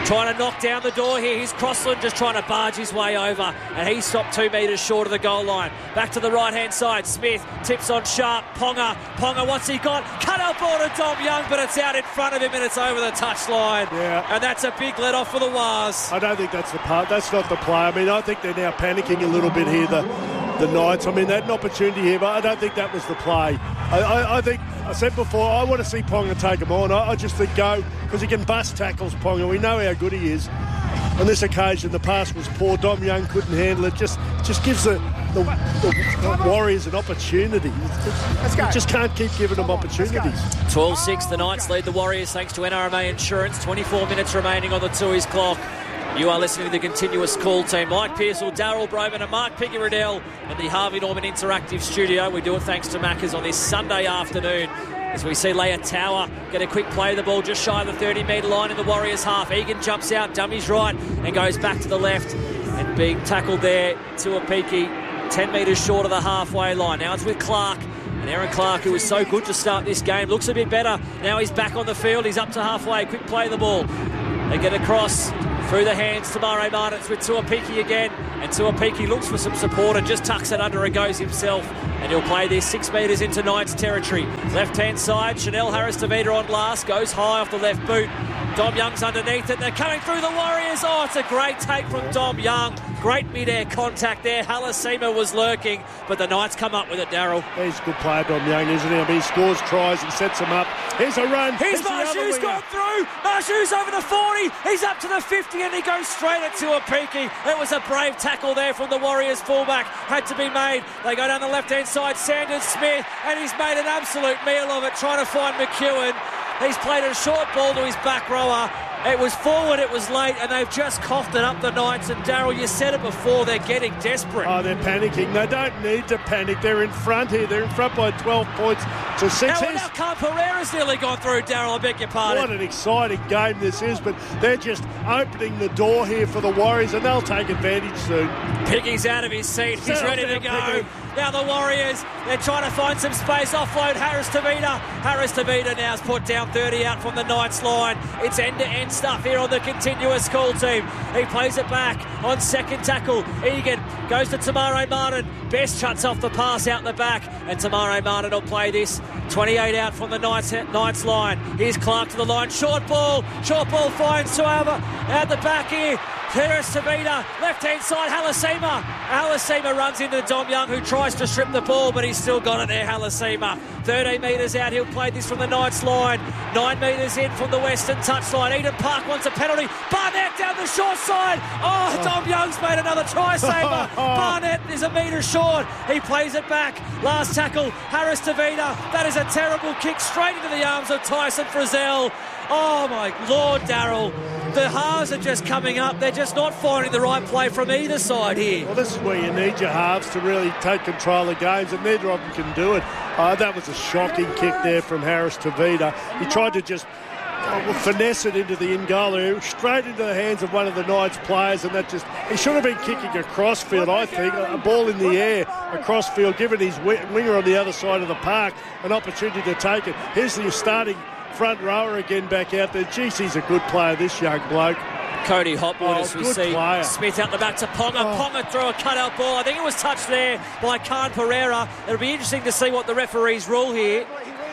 S3: trying to knock down the door here. Here's Crossland just trying to barge his way over, and he stopped two metres short of the goal line. Back to the right-hand side. Smith tips on Sharp. Ponga. Ponga, what's he got? Cut out ball to Dom Young, but it's out in front of him and it's over the touchline.
S4: Yeah.
S3: And that's a big let-off for the Wars.
S4: I don't think that's the part. That's not the play. I mean, I think they're now panicking a little bit here, the, the Knights. I mean, they had an opportunity here, but I don't think that was the play. I, I, I think, I said before, I want to see Ponga take them on. I, I just think go, because he can bust tackles, Ponga. We know how good he is. On this occasion, the pass was poor. Dom Young couldn't handle it. Just just gives the, the, the, the Warriors an opportunity. Let's go. You just can't keep giving them opportunities.
S3: twelve six, the Knights lead the Warriors thanks to N R M A Insurance. twenty-four minutes remaining on the Tooheys clock. You are listening to the continuous call team. Mike Pearsall, Daryl Broman and Mark Piggy-Riddell in the Harvey Norman Interactive Studio. We do it thanks to Macca's on this Sunday afternoon as we see Leia Tower get a quick play of the ball just shy of the thirty metre line in the Warriors half. Egan jumps out, dummies right and goes back to the left, and being tackled there to Apiki, ten metres short of the halfway line. Now it's with Clark. And Aaron Clark, who was so good to start this game, looks a bit better. Now he's back on the field. He's up to halfway. Quick play of the ball. They get across through the hands to Mare Martins with Tuapiki again. And Tuapiki looks for some support and just tucks it under and goes himself. And he'll play this six metres into Knights territory. Left-hand side, Chanel Harris-Tavita on last. Goes high off the left boot. Dom Young's underneath it. They're coming through the Warriors. Oh, it's a great take from Dom Young. Great mid-air contact there. Halasima was lurking, but the Knights come up with it, Daryl.
S4: He's a good player, Dom Young, isn't he? I mean, he scores tries and sets them up. Here's a run.
S3: Here's Marshu's gone through. Marshu's over the forty. He's up to the fifty and he goes straight at Tuapiki. It was a brave tackle there from the Warriors fullback. Had to be made. They go down the left-hand side. Sanders Smith, and he's made an absolute meal of it, trying to find McEwen. He's played a short ball to his back rower. It was forward, it was late, and they've just coughed it up, the Knights. And Daryl, you said it before, they're getting desperate.
S4: Oh, they're panicking. They don't need to panic. They're in front here. They're in front by twelve points to six.
S3: Now, now Khan Pereira's nearly gone through, Daryl, I beg your pardon.
S4: What an exciting game this is, but they're just opening the door here for the Warriors, and they'll take advantage soon.
S3: Piggy's out of his seat. He's
S4: Settle
S3: ready to
S4: down,
S3: go.
S4: Piggy.
S3: Now the Warriors, they're trying to find some space. Offload Harris-Tavita. Harris-Tavita now's put down thirty out from the Knights line. It's end-to-end stuff here on the continuous call team. He plays it back on second tackle. Egan goes to Tamare Martin. Best shuts off the pass out the back, and Tamare Martin will play this. twenty-eight out from the Knights, Knights line. Here's Clark to the line. Short ball. Short ball finds Suava out the back here. Harris-Tavita, left-hand side, Halasima. Halasima runs into Dom Young, who tries to strip the ball, but he's still got it there, Halasima. thirteen metres out, he'll play this from the Knights line. nine metres in from the western touchline. Eden Park wants a penalty. Barnett down the short side. Oh, Dom Young's made another try-saver. Barnett is a metre short. He plays it back. Last tackle, Harris-Tavita. That is a terrible kick straight into the arms of Tyson Frizzell. Oh, my Lord, Daryl. The halves are just coming up. They're just not finding the right play from either side here.
S4: Well, this is where you need your halves to really take control of games, and neither of them can do it. Uh, that was a shocking kick there from Harris-Tavita. He tried to just uh, finesse it into the in goal area, straight into the hands of one of the Knights players, and that just, he should have been kicking across field, I think, a ball in the air across field, giving his winger on the other side of the park an opportunity to take it. Here's the starting front rower again back out there. Jeez, he's a good player, this young bloke.
S3: Cody Hopwood,
S4: Oh,
S3: as we
S4: good
S3: see
S4: player.
S3: Smith out the back to Ponga.
S4: Oh.
S3: Ponga throw a cutout ball. I think it was touched there by Khan Pereira. It'll be interesting to see what the referees rule here.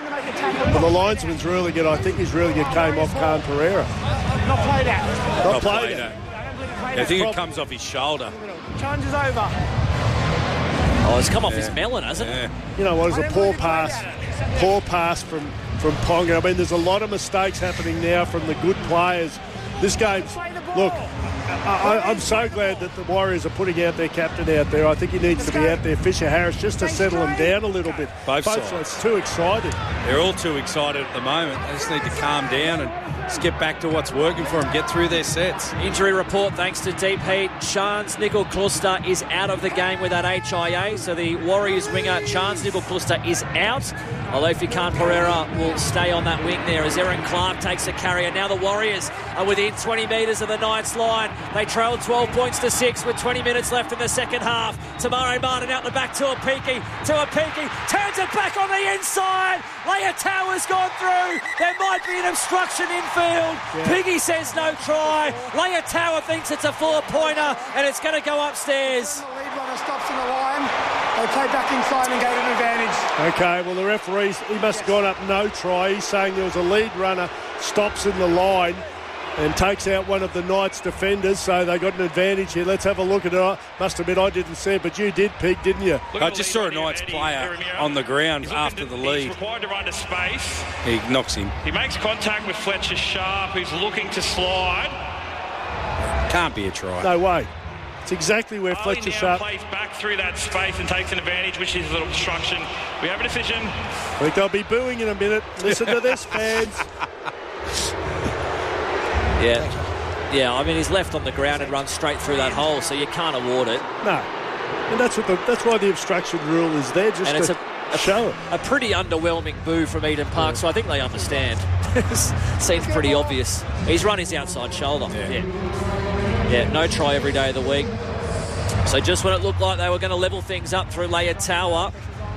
S4: Well, the linesman's ruling it. I think his ruling it came off Khan Pereira.
S7: Not played out.
S4: Not
S5: Not
S4: played
S5: played
S4: it.
S5: out. I think it comes off his shoulder.
S7: Challenge is over.
S3: Oh, it's come off his melon, hasn't it?
S5: Yeah.
S4: You know what, it was a poor pass. Poor pass from, from Ponga. I mean, there's a lot of mistakes happening now from the good players. This game's, look, I, I, I'm so glad that the Warriors are putting out their captain out there. I think he needs to be out there, Fisher Harris, just to settle them down a little bit.
S5: Both sides.
S4: It's too excited.
S5: They're all too excited at the moment. They just need to calm down and just get back to what's working for them, get through their sets.
S3: Injury report thanks to Deep Heat. Chance Nicol-Cluster is out of the game with that H I A, so the Warriors winger Chance Nicol-Cluster is out. Alofi Khan Pereira will stay on that wing there as Aaron Clark takes a carry. And now the Warriors are within twenty metres of the Knights line. They trailed twelve points to six with twenty minutes left in the second half. Tamare Martin out the back to Apiki. To Apiki. Turns it back on the inside. Leia Tower's gone through. There might be an obstruction infield. Yeah. Piggy says no try. Leia Tower thinks it's a four-pointer and it's going to go upstairs.
S7: The lead runner stops in the line. They play back inside and gain an advantage.
S4: Okay, well, the referee's, he must have gone up no try. He's saying there was a lead runner, stops in the line and takes out one of the Knights defenders, so they got an advantage here. Let's have a look at it. I must admit, I didn't see it, but you did, Pig, didn't you?
S5: I just saw a Knights player on the ground after the lead.
S8: He's required to run to space.
S5: He knocks him.
S8: He makes contact with Fletcher Sharp, who's looking to slide.
S5: Can't be a try.
S4: No way. It's exactly where
S8: Harley
S4: Fletcher
S8: now
S4: Sharp
S8: plays back through that space and takes an advantage, which is a little obstruction. We have a decision.
S4: I think they'll be booing in a minute. Listen to this, fans.
S3: Yeah. Yeah, I mean, he's left on the ground and runs straight through that hole, so you can't award it.
S4: No. And that's what the, that's why the obstruction rule is there, just
S3: and it's
S4: to
S3: a, a,
S4: show it.
S3: A pretty underwhelming boo from Eden Park, so I think they understand. Seems pretty obvious. He's run his outside shoulder.
S5: Yeah.
S3: Yeah. yeah, no try every day of the week. So just when it looked like they were going to level things up through Leia Tower,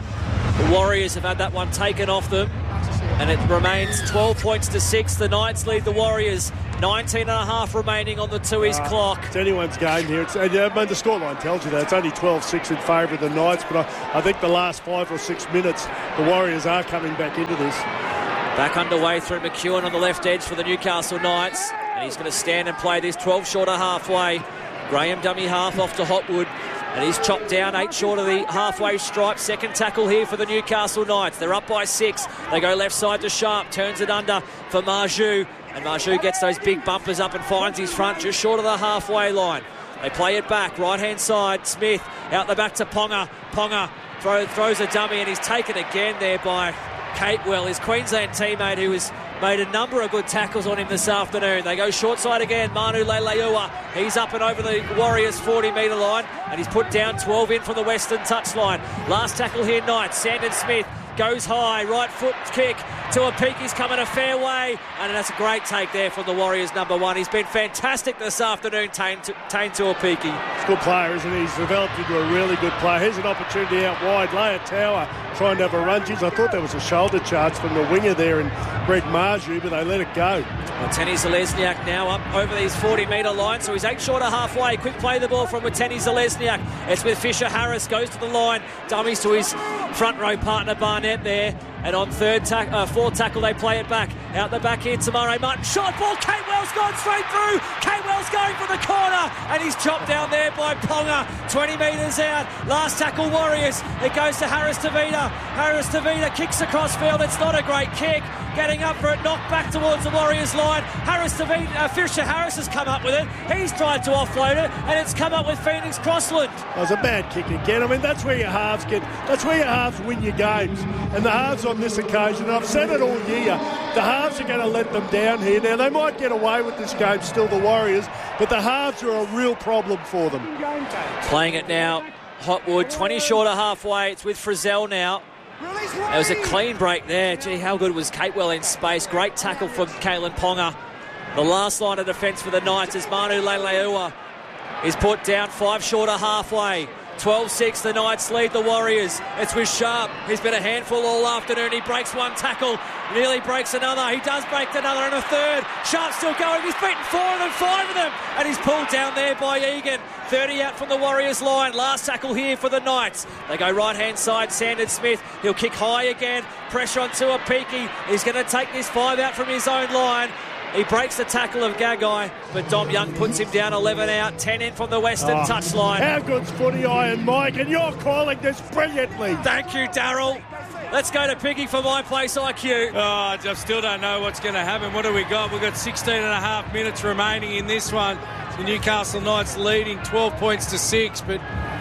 S3: the Warriors have had that one taken off them, and it remains twelve points to six. The Knights lead the Warriors. nineteen and a half remaining on the Tui's uh, clock.
S4: It's anyone's game here. It's, and, yeah, I mean, the scoreline tells you that. It's only twelve six in favour of the Knights, but I, I think the last five or six minutes, the Warriors are coming back into this.
S3: Back underway through McEwen on the left edge for the Newcastle Knights, and he's going to stand and play this twelve short of halfway. Graham dummy half off to Hotwood, and he's chopped down eight short of the halfway stripe. Second tackle here for the Newcastle Knights. They're up by six. They go left side to Sharp, turns it under for Marju, and Marju gets those big bumpers up and finds his front just short of the halfway line. They play it back, right-hand side. Smith out the back to Ponga. Ponga throw, throws a dummy, and he's taken again there by Capewell, his Queensland teammate, who has made a number of good tackles on him this afternoon. They go short side again. Manu Leilua, he's up and over the Warriors forty metre line, and he's put down twelve in from the western touchline. Last tackle here, Knights. Sandon Smith goes high, right foot kick to Apiki's coming a fair way, and that's a great take there from the Warriors number one. He's been fantastic this afternoon, Tane to, Tane to Apiki.
S4: He's a good player, isn't he? He's developed into a really good player. Here's an opportunity out wide. Leia Tower trying to have a run. Jeez, I thought there was a shoulder charge from the winger there in Greg Marju, but they let it go.
S3: Wateni Zalesniak now up over these forty metre lines, so he's eight short of halfway. Quick play the ball from Wateni Zalesniak. It's with Fisher Harris, goes to the line, dummies to his front row partner Barnett there, and on third tack, uh, fourth tackle they play it back. Out the back here, Tamare Martin, shot ball, Capewell's gone straight through, Capewell's going for the corner, and he's chopped down there by Ponga, twenty metres out. Last tackle Warriors, it goes to Harris Tavita, Harris Tavita kicks across field, it's not a great kick, getting up for it, knocked back towards the Warriors line. Harris Tavita, uh, Fisher Harris has come up with it, he's tried to offload it, and it's come up with Phoenix Crossland.
S4: That was a bad kick again. I mean, that's where your halves get, that's where your halves win your games, and the halves on this occasion, and I've said it all year, the halves are going to let them down here. Now, they might get away with this game, still the Warriors, but the halves are a real problem for them.
S3: Playing it now, Hotwood, twenty short of halfway. It's with Frizzell now. There was a clean break there. Gee, how good was Capewell in space. Great tackle from Kalen Ponga. The last line of defence for the Knights is Manu Leilua. He's put down five short of halfway. twelve six, the Knights lead the Warriors. It's with Sharp. He's been a handful all afternoon. He breaks one tackle, nearly breaks another. He does break another and a third. Sharp's still going. He's beaten four of them, five of them. And he's pulled down there by Egan. thirty out from the Warriors line. Last tackle here for the Knights. They go right-hand side. Sandon Smith. He'll kick high again. Pressure on Tuapiki. He's going to take this five out from his own line. He breaks the tackle of Gagai, but Dom Young puts him down eleven out, ten in from the western oh, touchline.
S4: How good's footy Iron Mike, and you're calling this brilliantly.
S3: Thank you, Daryl. Let's go to Piggy for My Place I Q.
S5: Oh, I still don't know what's going to happen. What do we got? We've got sixteen and a half minutes remaining in this one. The Newcastle Knights leading twelve points to six, but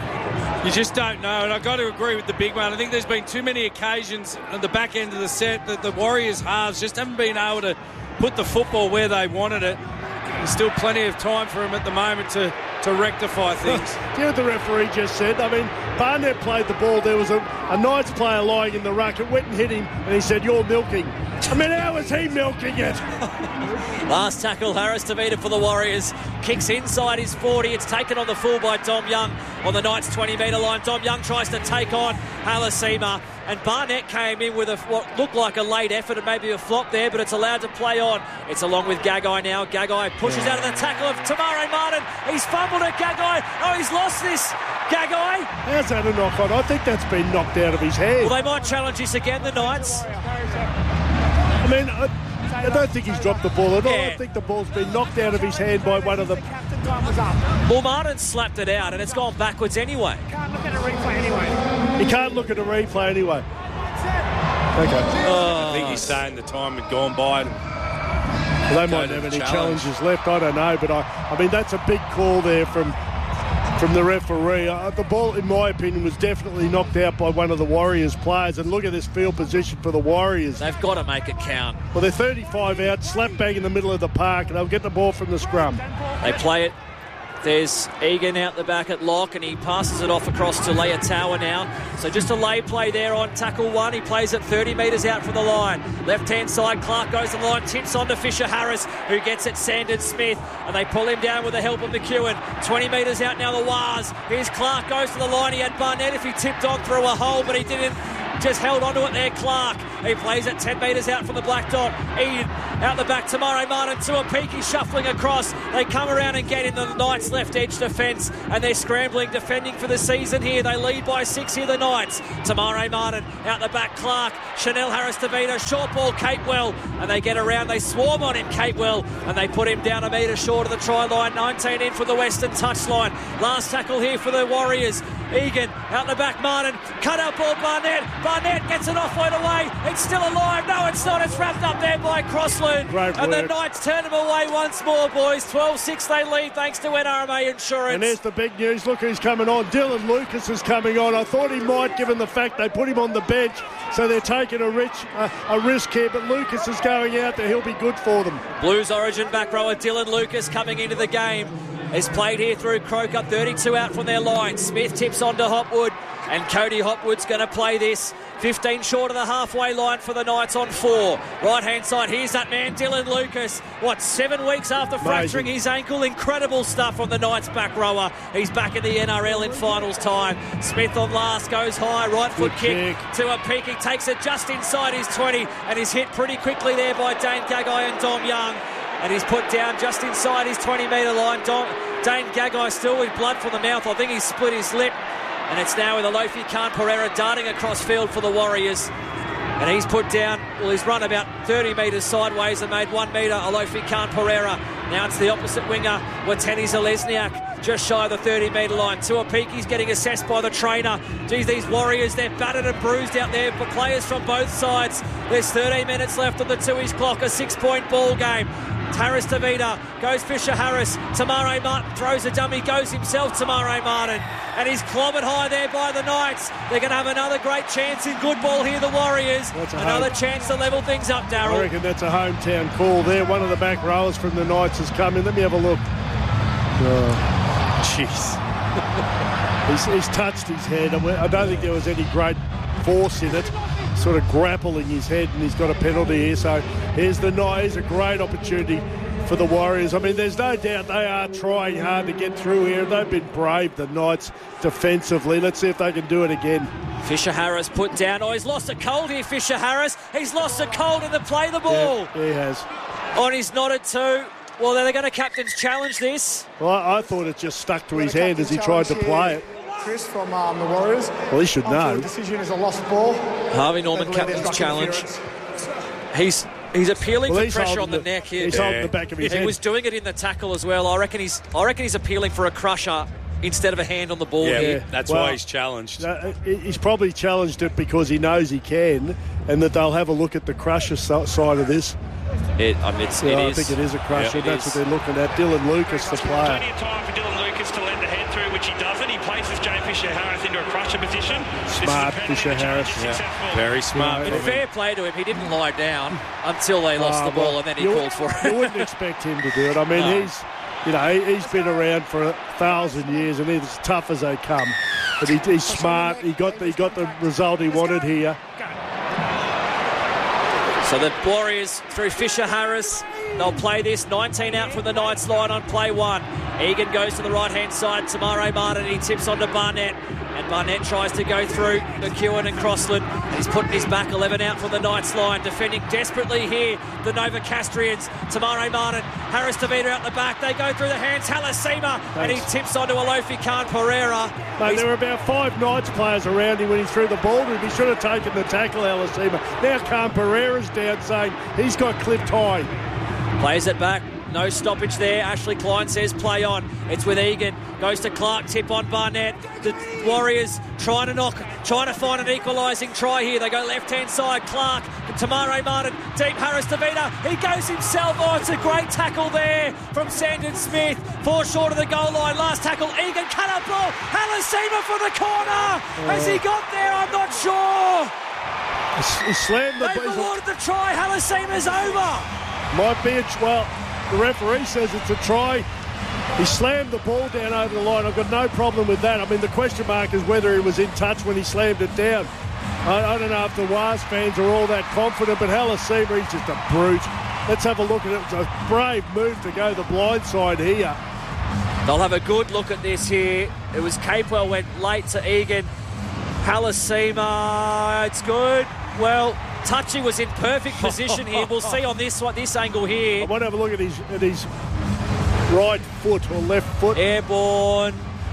S5: you just don't know. And I've got to agree with the big one. I think there's been too many occasions at the back end of the set that the Warriors halves just haven't been able to put the football where they wanted it. There's still plenty of time for him at the moment to, to rectify things.
S4: Do you know what the referee just said? I mean, Barnett played the ball. There was a, a Knights player lying in the ruck. It went and hit him, and he said, "You're milking." I mean, how was he milking it?
S3: Last tackle, Harris Tavita for the Warriors. Kicks inside his forty. It's taken on the full by Dom Young on the Knights' twenty-metre line. Dom Young tries to take on Halasima. And Barnett came in with a, what looked like a late effort and maybe a flop there, but it's allowed to play on. It's along with Gagai now. Gagai pushes out of the tackle of Tamare Martin. He's fumbled at Gagai. Oh, he's lost this. Gagai.
S4: How's that a knock on? I think that's been knocked out of his hand.
S3: Well, they might challenge this again, the Knights.
S4: I mean, I, I don't think he's dropped the ball at all.
S3: Yeah.
S4: I think the ball's been knocked out of his hand by one of them.
S3: Well, Martin slapped it out, and it's gone backwards anyway.
S7: Can't look at a replay anyway.
S4: He can't look at a replay anyway. Okay.
S5: I think he's saying the time had gone by.
S4: Well, they might
S5: to
S4: have
S5: the
S4: any
S5: challenge.
S4: challenges left. I don't know, but I, I mean, that's a big call there from from the referee. Uh, the ball, in my opinion, was definitely knocked out by one of the Warriors players. And look at this field position for the Warriors.
S3: They've got to make it count.
S4: Well, they're thirty-five out, slap bang in the middle of the park, and they'll get the ball from the scrum.
S3: They play it. There's Egan out the back at lock, and he passes it off across to Leia Tower now. So just a lay play there on tackle one. He plays it thirty metres out from the line. Left-hand side, Clark goes to the line, tips on to Fisher Harris, who gets it Sandon Smith, and they pull him down with the help of McEwen. twenty metres out now, the Wars. Here's Clark, goes to the line. He had Barnett if he tipped on through a hole, but he didn't. Just held onto it there, Clark. He plays it ten metres out from the black dot. Ian out the back, Tamare Martin to a peak. He's shuffling across. They come around and get in the Knights' left edge defence, and they're scrambling, defending for the season here. They lead by six here, the Knights. Tamare Martin out the back, Clark. Chanel Harris Tavita, short ball, Capewell, and they get around. They swarm on him, Capewell, and they put him down a metre short of the try line. nineteen in for the Western touchline. Last tackle here for the Warriors. Egan out the back, Martin. Cut out ball, Barnett. Barnett gets it off right away. It's still alive. No, it's not. It's wrapped up there by Crossland.
S4: Great
S3: and
S4: work.
S3: the Knights turn them away once more, boys. twelve six they lead thanks to N R M A Insurance.
S4: And there's the big news. Look who's coming on. Dylan Lucas is coming on. I thought he might, given the fact they put him on the bench, so they're taking a, rich, uh, a risk here. But Lucas is going out there. He'll be good for them.
S3: Blues Origin back rower Dylan Lucas coming into the game. Is played here through Croker, thirty-two out from their line. Smith tips on to Hopwood, and Cody Hopwood's going to play this. fifteen short of the halfway line for the Knights on four. Right-hand side, here's that man, Dylan Lucas. What, seven weeks after fracturing
S4: Amazing.
S3: his ankle? Incredible stuff from the Knights back rower. He's back in the N R L in finals time. Smith on last, goes high, right foot
S4: Good
S3: kick,
S4: kick.
S3: to a peak. He takes it just inside his twenty, and he's hit pretty quickly there by Dane Gagai and Dom Young. And he's put down just inside his twenty metre line. Dom, Dane Gagai still with blood from the mouth. I think he's split his lip. And it's now with Alofi Khan Pereira darting across field for the Warriors. And he's put down, well, he's run about thirty metres sideways and made one metre, Alofi Khan Pereira. Now it's the opposite winger, Wateni Zalesniak, just shy of the thirty metre line. Tuapike's getting assessed by the trainer. Geez, these Warriors, they're battered and bruised out there for players from both sides. There's thirteen minutes left on the two-ish clock, a six-point ball game. Harris Tavita, goes Fisher Harris. Tamare Martin throws a dummy, goes himself, Tamare Martin. And he's clobbered high there by the Knights. They're going to have another great chance in good ball here, the Warriors. Another
S4: home.
S3: chance to level things up,
S4: I
S3: Darryl.
S4: reckon that's a hometown call there. One of the back rowers from the Knights has come in. Let me have a look. Oh, jeez. he's, he's touched his head. I don't think there was any great force in it. Sort of grappling his head, and he's got a penalty here. So here's the Knights. Here's a great opportunity for the Warriors. I mean, there's no doubt they are trying hard to get through here. They've been brave, the Knights, defensively. Let's see if they can do it again.
S3: Fisher Harris put down. Oh, he's lost a cold here, Fisher Harris. He's lost a cold in the play the ball.
S4: Yeah, he has.
S3: On his nodded to. Well, they're going to captain's challenge this.
S4: Well, I, I thought it just stuck to his hand as he tried to play it.
S7: Chris from um, the Warriors.
S4: Well, he should know.
S7: The decision is a lost ball.
S3: Harvey Norman, captain's challenge. He's he's appealing
S4: Well,
S3: for
S4: he's
S3: pressure on
S4: holding
S3: the, neck here.
S4: He's holding the back of his
S3: He
S4: head.
S3: was doing it in the tackle as well. I reckon he's I reckon he's appealing for a crusher instead of a hand on the ball
S5: Yeah,
S3: here.
S5: that's
S4: Well,
S5: why he's challenged.
S4: Uh, he's probably challenged it because he knows he can, and that they'll have a look at the crusher so- side of this.
S3: It, I mean, it's,
S4: Yeah,
S3: it
S4: I
S3: is.
S4: think it is a crusher.
S3: Yeah, it
S4: That's
S3: is.
S4: what they're looking at. Dylan Lucas, the player.
S8: Plenty of time for Dylan Lucas to let the head through, which he doesn't. He places Jay Fisher Harris into a crusher position.
S4: Smart, Fisher Harris.
S8: Yeah.
S5: Very smart.
S4: You
S3: And fair play to him. He didn't lie down until they lost
S4: Oh,
S3: the ball,
S4: well,
S3: and then he
S4: you,
S3: called for
S4: You
S3: it.
S4: wouldn't expect him to do it. I mean,
S3: No.
S4: he's, you know, he, he's been around for a thousand years, and he's as tough as they come. But he, he's smart. He got the, he got the result he wanted here.
S3: So the Warriors through Fisher Harris. They'll play this. nineteen out from the Knights line on play one. Egan goes to the right-hand side. Tamare Martin, he tips onto Barnett. And Barnett tries to go through McEwen and Crossland. And he's putting his back. eleven out from the Knights line. Defending desperately here, the Novocastrians. Tamare Martin. Harris Tavita out the back. They go through the hands. Halasima. And he tips onto Alofi Khan Pereira.
S4: Mate, there were about five Knights players around him when he threw the ball to him. He should have taken the tackle, Halasima. Now Khan Pereira's down saying he's got clipped high.
S3: Plays it back. No stoppage there. Ashley Klein says play on. It's with Egan. Goes to Clark. Tip on Barnett. The Warriors trying to knock, trying to find an equalising try here. They go left-hand side. Clark. Tamare Martin. Deep Harris Tavita. He goes himself. Oh, it's a great tackle there from Sandon Smith. Four short of the goal line. Last tackle. Egan cut up ball. Halasima for the corner. Oh. Has he got there? I'm not sure.
S4: He slammed the...
S3: They've awarded the try. Halasima's over.
S4: Might be a... Well... The referee says it's a try. He slammed the ball down over the line. I've got no problem with that. I mean, the question mark is whether he was in touch when he slammed it down. I, I don't know if the W A S fans are all that confident, but Halasima, he's just a brute. Let's have a look at it. It's a brave move to go the blind side here.
S3: They'll have a good look at this here. It was Capewell went late to Egan. Halasima, it's good. Well... Touchy was in perfect position here. We'll see on this one, this angle here.
S4: I might have a look at his at his right foot or left foot.
S3: Airborne.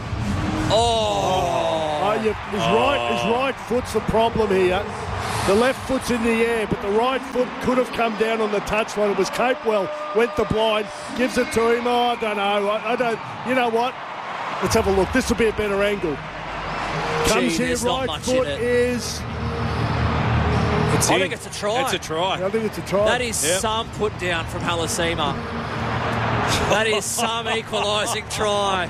S3: Oh.
S4: oh yeah, his oh. right his right foot's the problem here. The left foot's in the air, but the right foot could have come down on the touchline. It was Capewell, went the blind, gives it to him. Oh, I don't know. I, I don't. You know what? Let's have a look. This will be a better angle. Comes
S3: Gee,
S4: here, right foot is.
S5: It's
S3: I
S5: in.
S3: think it's a try.
S5: It's a try.
S4: I think it's a try.
S3: That is
S5: yep.
S3: some put down from Halasima. That is some equalising try.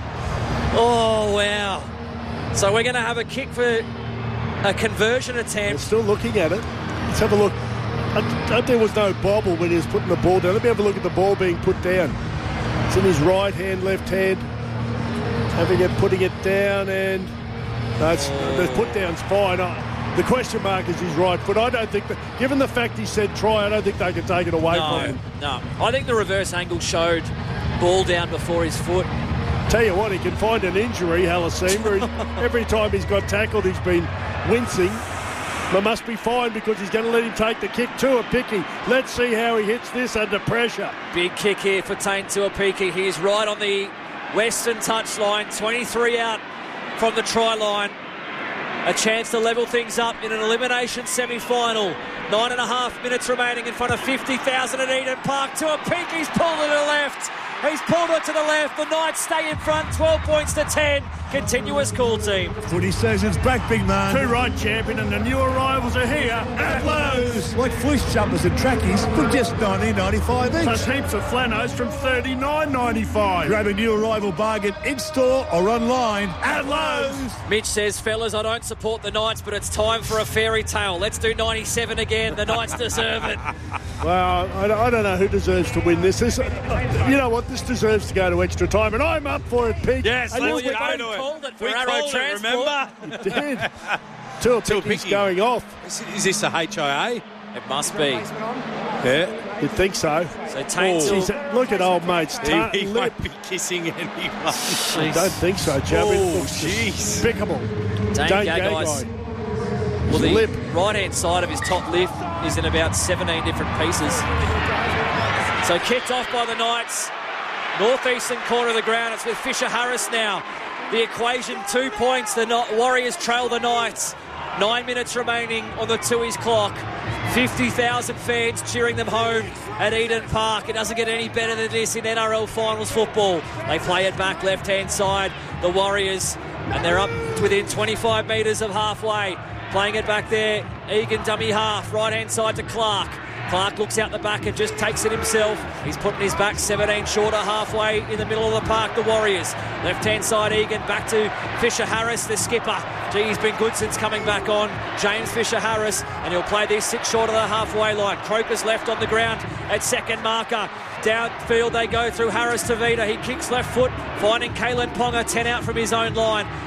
S3: Oh, wow. So we're going to have a kick for a conversion attempt.
S4: We're still looking at it. Let's have a look. I, I, there was no bobble when he was putting the ball down. Let me have a look at the ball being put down. It's in his right hand, left hand. Having it, putting it down, and no, it's, oh. the put down's fine. I, The question mark is his right foot. I don't think that, given the fact he said try, I don't think they can take it away
S3: no,
S4: from him.
S3: No, I think the reverse angle showed ball down before his foot.
S4: Tell you what, he can find an injury, Halasima. Every time he's got tackled, he's been wincing. But must be fine because he's going to let him take the kick to Apiki. Let's see how he hits this under pressure.
S3: Big kick here for Tain Tuapiki. He's right on the western touchline, twenty-three out from the try line. A chance to level things up in an elimination semi-final. Nine and a half minutes remaining in front of fifty thousand at Eden Park. Tuapiki's pulled it to the left. He's pulled it to the left. The Knights stay in front, twelve points to ten. Continuous call team.
S6: Footy season's back, big man.
S4: Two right champion and the new arrivals are here at Lowe's.
S6: Like fleece jumpers and trackies from just nineteen ninety-five each.
S4: Plus heaps of flanos from thirty-nine ninety-five.
S6: Grab a new arrival bargain in-store or online
S4: at Lowe's.
S3: Mitch says, fellas, I don't support the Knights, but it's time for a fairy tale. Let's do ninety-seven again. The Knights deserve it.
S4: Well, I don't know who deserves to win this. This, you know what? This deserves to go to extra time, and I'm up for it, Pete.
S5: Yes,
S3: let's
S5: you
S3: go
S5: to it.
S3: Called it for
S5: we
S3: Arrow
S5: called
S3: Transport.
S5: it, remember?
S4: You did. Tuapiki's going off.
S5: Is, is this a H I A?
S3: It must be.
S5: Yeah.
S4: You'd think so.
S3: So Tain
S4: oh. Geez, look at old mate's ta-
S5: He, he
S4: lip.
S5: won't be kissing anyone.
S4: I don't think so, Joe. It
S5: Oh,
S4: looks
S5: jeez.
S4: despicable.
S3: Dane
S4: Dane
S3: Gagai.
S4: Gagai.
S3: Well, the
S4: lip.
S3: right-hand side of his top lip is in about seventeen different pieces. So kicked off by the Knights. Northeastern corner of the ground. It's with Fisher Harris now. The equation, two points. The Warriors trail the Knights. Nine minutes remaining on the Tui's clock. fifty thousand fans cheering them home at Eden Park. It doesn't get any better than this in N R L Finals football. They play it back left-hand side, the Warriors, and they're up within twenty-five metres of halfway. Playing it back there, Egan dummy half, right-hand side to Clark. Clark looks out the back and just takes it himself. He's putting his back seventeen shorter halfway in the middle of the park, the Warriors. Left-hand side, Egan back to Fisher Harris, the skipper. Gee, he's been good since coming back on. James Fisher Harris, and he'll play this six short of the halfway line. Croker's left on the ground at second marker. Downfield they go through Harris Tavita. He kicks left foot, finding Kalen Ponga, ten out from his own line.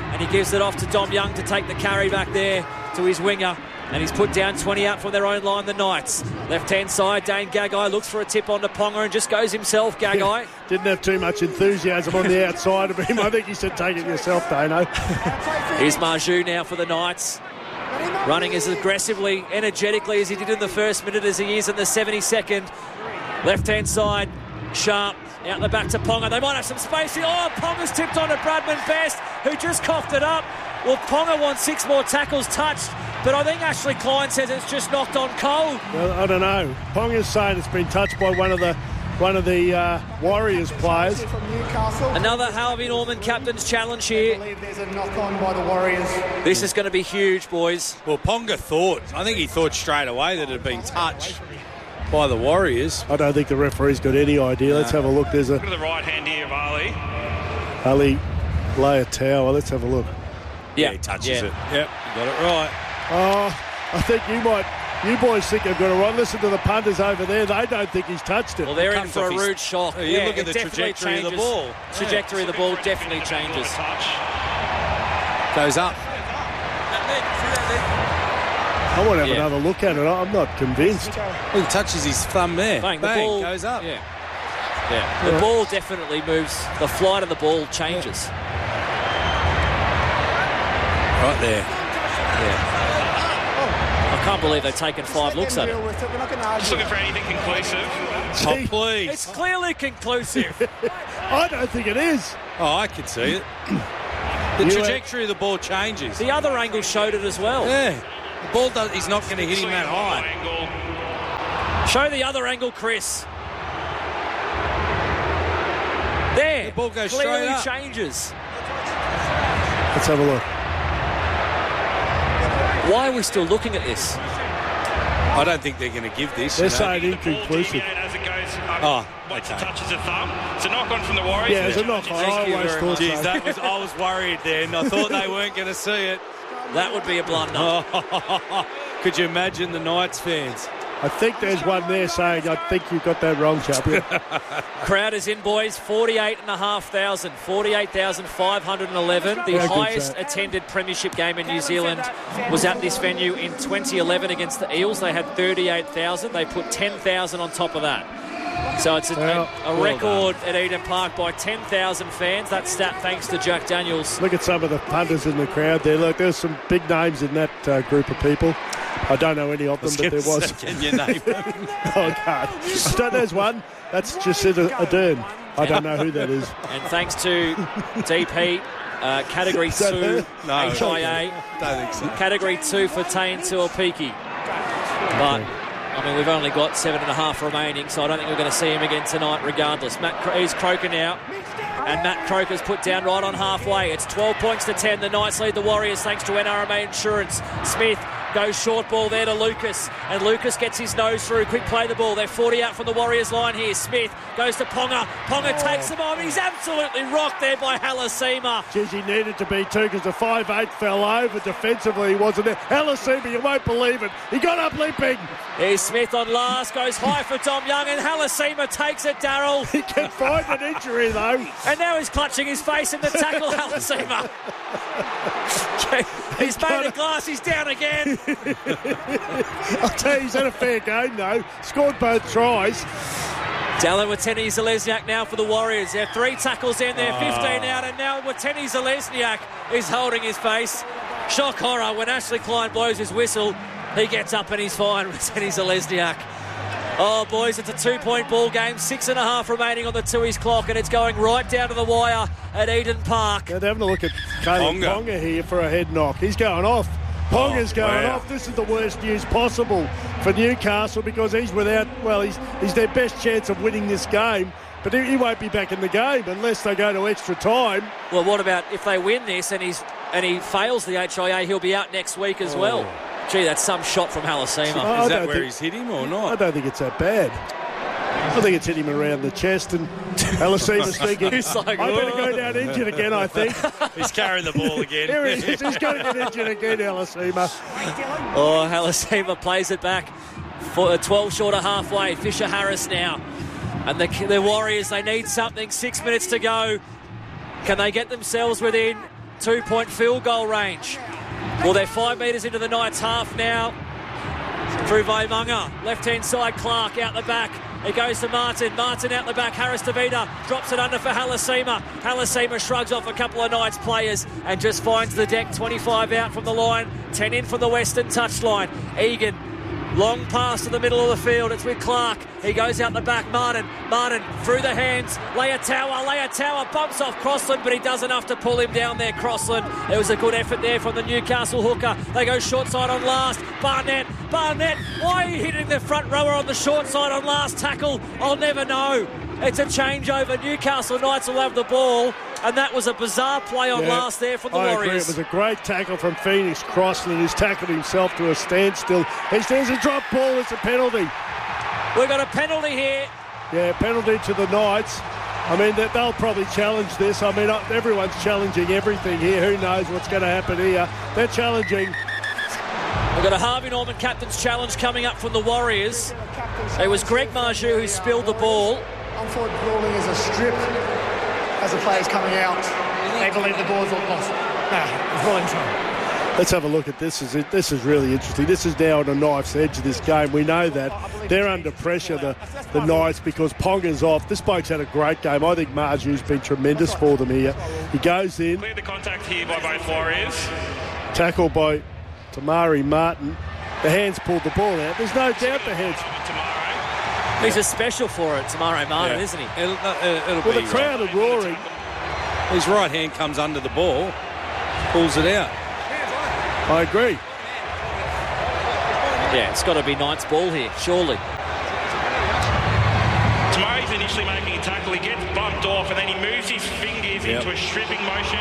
S3: and he gives it off to Dom Young to take the carry back there to his winger. And he's put down twenty out from their own line, the Knights. Left-hand side, Dane Gagai looks for a tip onto Ponga and just goes himself, Gagai.
S4: Yeah, didn't have too much enthusiasm on the outside of him. I think he said, take it yourself, Dano.
S3: Here's Marju now for the Knights. Running as aggressively, energetically as he did in the first minute as he is in the seventy-second. Left-hand side, Sharp. Out the back to Ponga. They might have some space here. Oh, Ponga's tipped on to Bradman Best, who just coughed it up. Well, Ponga wants six more tackles touched, but I think Ashley Klein says it's just knocked on Cole.
S4: Well, I don't know. Ponga's saying it's been touched by one of the one of the uh, Warriors players.
S3: Another Harvey Norman captain's challenge here.
S7: I believe there's a knock-on by the Warriors.
S3: This is going to be huge, boys.
S5: Well, Ponga thought, I think he thought straight away that it had been touched by the Warriors.
S4: I don't think the referee's got any idea. Let's have a look. There's a
S8: Look at the right hand here of Ali.
S4: Ali Leitao. Let's have a look.
S3: Yeah,
S5: he touches
S3: yeah.
S5: it. Yep, you got it right.
S4: Oh, I think you might, you boys think I've got it right. Listen to the punters over there. They don't think he's touched it.
S3: Well, they're in
S5: Comes
S3: for a
S5: off his-
S3: rude shock.
S5: Oh, you
S3: yeah,
S5: look at
S3: it
S5: the
S3: definitely
S5: trajectory of the
S3: changes.
S5: ball.
S3: Trajectory of the ball definitely changes.
S5: Goes up.
S4: I want to have
S3: Yeah.
S4: another look at it. I'm not convinced.
S5: He touches his thumb there.
S3: Bang, the
S5: Bang,
S3: ball
S5: goes up.
S3: Yeah, yeah. The
S4: Yeah.
S3: ball definitely moves. The flight of the ball changes.
S5: Right there.
S3: I can't believe they've taken five looks at it.
S7: We're not going to
S8: Just
S7: argue.
S8: looking for anything conclusive.
S5: Oh,
S3: It's
S5: please.
S3: clearly conclusive.
S4: I don't think it is.
S5: Oh, I can see it. The
S4: You
S5: trajectory of the ball changes.
S3: The other angle showed it as well.
S5: Yeah. The ball does, he's not going to hit him that high.
S8: Angle.
S3: Show the other angle, Chris. There.
S5: The ball goes
S3: clearly
S5: straight up.
S3: changes.
S4: Let's have a look.
S3: Why are we still looking at this?
S5: I don't think they're going to give this.
S4: They're
S5: you know.
S4: saying
S8: The ball
S4: inconclusive.
S8: deviated as it goes up.
S5: Oh,
S8: Once
S5: okay.
S8: it touches the thumb. It's a knock on from the Warriors.
S4: Yeah, it's a knock on. I
S3: Thank you
S4: always
S3: very
S4: thought
S3: much.
S4: so.
S5: Jeez, that was, I was worried then. I thought they weren't going to see it.
S3: That would be a blunder.
S5: Could you imagine the Knights fans?
S4: I think there's one there saying, I think you've got that wrong, champion.
S3: Crowd is in, boys. forty-eight and a half thousand. forty-eight thousand five hundred eleven. The
S4: Yeah, good
S3: highest
S4: chat.
S3: attended premiership game in New Zealand was at this venue in twenty eleven against the Eels. They had thirty-eight thousand. They put ten thousand on top of that. So it's a,
S4: Well,
S3: a, a record at Eden Park by ten thousand fans. That stat thanks to Jack Daniels.
S4: Look at some of the punters in the crowd there. Look, there's some big names in that uh, group of people. I don't know any of them, but there was.
S5: Can you name them?
S4: Oh, I can't. I don't, there's one. That's Jacinda Ardern. I don't know who that is.
S3: And thanks to D P, uh, Category
S4: that
S3: two,
S4: her?
S5: No.
S3: H I A.
S5: Don't think so.
S3: Category two for Tane Tuapiki. But, I mean, we've only got seven and a half remaining, so I don't think we're going to see him again tonight regardless. Matt Cro- he's Croker now. And Matt Croker's put down right on halfway. It's twelve points to ten. The Knights lead the Warriors thanks to N R M A Insurance. Smith goes short ball there to Lucas. And Lucas gets his nose through. Quick play the ball. They're forty out from the Warriors line here. Smith goes to Ponga. Ponga
S4: Oh.
S3: takes them on. He's absolutely rocked there by Halasima.
S4: Geez, he needed to be too because the five eight fell over defensively. He wasn't there. Halasima, you won't believe it. He got up limping.
S3: Here's Smith on last. Goes high for Dom Young. And Halasima takes it, Darryl.
S4: He can find an injury, though.
S3: And now he's clutching his face in the tackle, Halasima. He's made a glass. He's down again.
S4: I'll tell you, he's had a fair game, though. Scored both tries.
S3: Dallin Wateni Zalesniak now for the Warriors. There are three tackles in there, fifteen out, and now Wateni Zalesniak is holding his face. Shock horror when Ashley Klein blows his whistle. He gets up and he's fine, Wateni Zalesniak. Oh, boys, it's a two-point ball game. Six and a half remaining on the Tui's clock, and it's going right down to the wire at Eden Park.
S4: Now, they're having a look at Kalyn
S5: Ponga.
S4: Ponga here for a head knock. He's going off. Ponga's
S5: Oh,
S4: going
S5: wow.
S4: off. This is the worst news possible for Newcastle because he's without, well, he's, he's their best chance of winning this game. But he, he won't be back in the game unless they go to extra time.
S3: Well, what about if they win this and he's and he fails the H I A, he'll be out next week as well. Gee, that's some shot from Halasima.
S4: Oh, I
S5: Is that
S4: don't
S5: where
S4: think-
S5: he's hit him or
S4: I
S5: not?
S4: don't think it's that bad. I think it's hit him around the chest and Halasima's thinking,
S3: He's like,
S4: I better
S3: "Whoa."
S4: go down injured again, I think.
S5: He's carrying the ball again.
S4: Here he is. He's going to get injured again, Halasima.
S3: Oh, Halasima plays it back for a twelve short of halfway. Fisher Harris now. And the, the Warriors, they need something. Six minutes to go. Can they get themselves within two-point field goal range. Well, they're five metres into the Knights' half now. Through Vaimunga. Left-hand side, Clark out the back. It goes to Martin. Martin out the back. Harris Tavita drops it under for Halasima. Halasima shrugs off a couple of Knights players and just finds the deck. twenty-five out from the line. ten in from the western touchline. Egan. Long pass to the middle of the field. It's with Clark. He goes out the back. Martin. Martin through the hands. Leia-Tower. Leia-Tower bumps off Crossland, but he does enough to pull him down there, Crossland. It was a good effort there from the Newcastle hooker. They go short side on last. Barnett. Barnett. Why are you hitting the front rower on the short side on last tackle? I'll never know. It's a changeover. Newcastle Knights will have the ball. And that was a bizarre play on yeah, last there from the
S4: I
S3: Warriors.
S4: Agree. It was a great tackle from Phoenix Crossland, who's tackled himself to a standstill. He stands a drop ball. It's a penalty.
S3: We've got a penalty here.
S4: Yeah, penalty to the Knights. I mean, they'll probably challenge this. I mean, everyone's challenging everything here. Who knows what's going to happen here? They're challenging.
S3: We've got a Harvey Norman captain's challenge coming up from the Warriors. It was Greg Marju who spilled the ball.
S7: Unfortunate ruling is a strip as the player's coming out. They believe the ball's all lost. Nah, it's rolling time.
S4: Let's have a look at this. This is really interesting. This is now on a knife's edge of this game. We know that. They're under pressure, the, the Knights, because Ponga's off. This bloke's had a great game. I think Marju's been tremendous for them here. He goes in.
S8: Clear the contact here by both Warriors.
S4: Tackle by Tamari Martin. The hands pulled the ball out. There's no doubt the hands.
S3: He's a special for it, Tamari Martin, yeah. isn't he?
S5: It'll, uh, it'll
S4: well,
S5: be
S4: the crowd
S5: right.
S4: are roaring.
S5: His right hand comes under the ball, pulls it out.
S4: I agree.
S3: Yeah, it's got to be Knights' ball here, surely.
S8: Tamari's initially making a tackle. He gets bumped off and then he moves his fingers yep. into a stripping motion.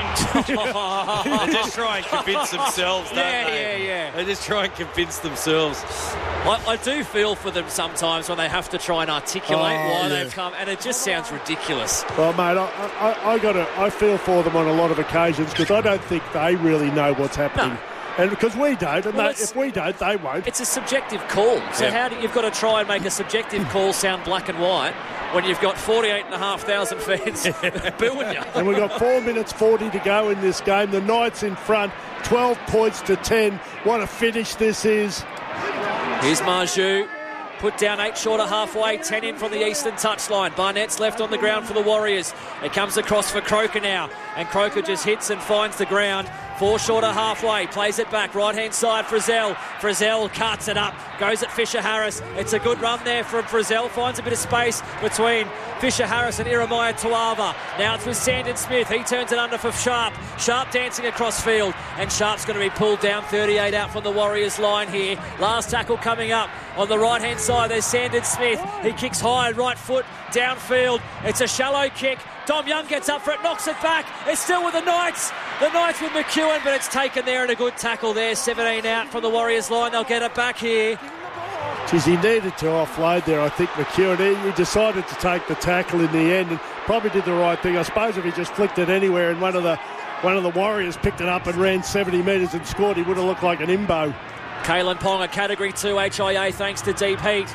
S5: They just try and convince themselves, don't
S3: yeah,
S5: they?
S3: Yeah, yeah,
S5: They just try and convince themselves.
S3: I, I do feel for them sometimes when they have to try and articulate
S4: oh,
S3: why
S4: yeah.
S3: they've come, and it just sounds ridiculous.
S4: Well, mate, I, I, I got to, I feel for them on a lot of occasions because I don't think they really know what's happening. No. And because we don't, and
S3: well,
S4: they, if we don't, they won't.
S3: It's a subjective call. So
S5: yeah.
S3: how do you've got to try and make a subjective call sound black and white when you've got forty-eight and a half thousand fans booing you?
S4: And we've got four minutes forty to go in this game. The Knights in front, twelve points to ten. What a finish this is.
S3: Here's Marju. Put down eight short of halfway, ten in from the eastern touchline. Barnett's left on the ground for the Warriors. It comes across for Croker now, and Croker just hits and finds the ground. Four short of halfway, plays it back, right-hand side, Frizzell. Frizzell cuts it up, goes at Fisher-Harris. It's a good run there from Frizzell, finds a bit of space between Fisher-Harris and Iremaya Tuava. Now it's with Sandon Smith, he turns it under for Sharp. Sharp dancing across field, and Sharp's going to be pulled down, thirty-eight out from the Warriors line here. Last tackle coming up on the right-hand side, there's Sandon Smith. He kicks high, right foot, downfield. It's a shallow kick. Dom Young gets up for it, knocks it back. It's still with the Knights. The Knights with McEwen, but it's taken there and a good tackle there. seventeen out from the Warriors line. They'll get it back here.
S4: Geez, he needed to offload there, I think, McEwen. He, he decided to take the tackle in the end and probably did the right thing. I suppose if he just flicked it anywhere and one of the one of the Warriors picked it up and ran seventy metres and scored, he would have looked like an imbo.
S3: Kalen Ponga, Category two H I A, thanks to Deep Heat.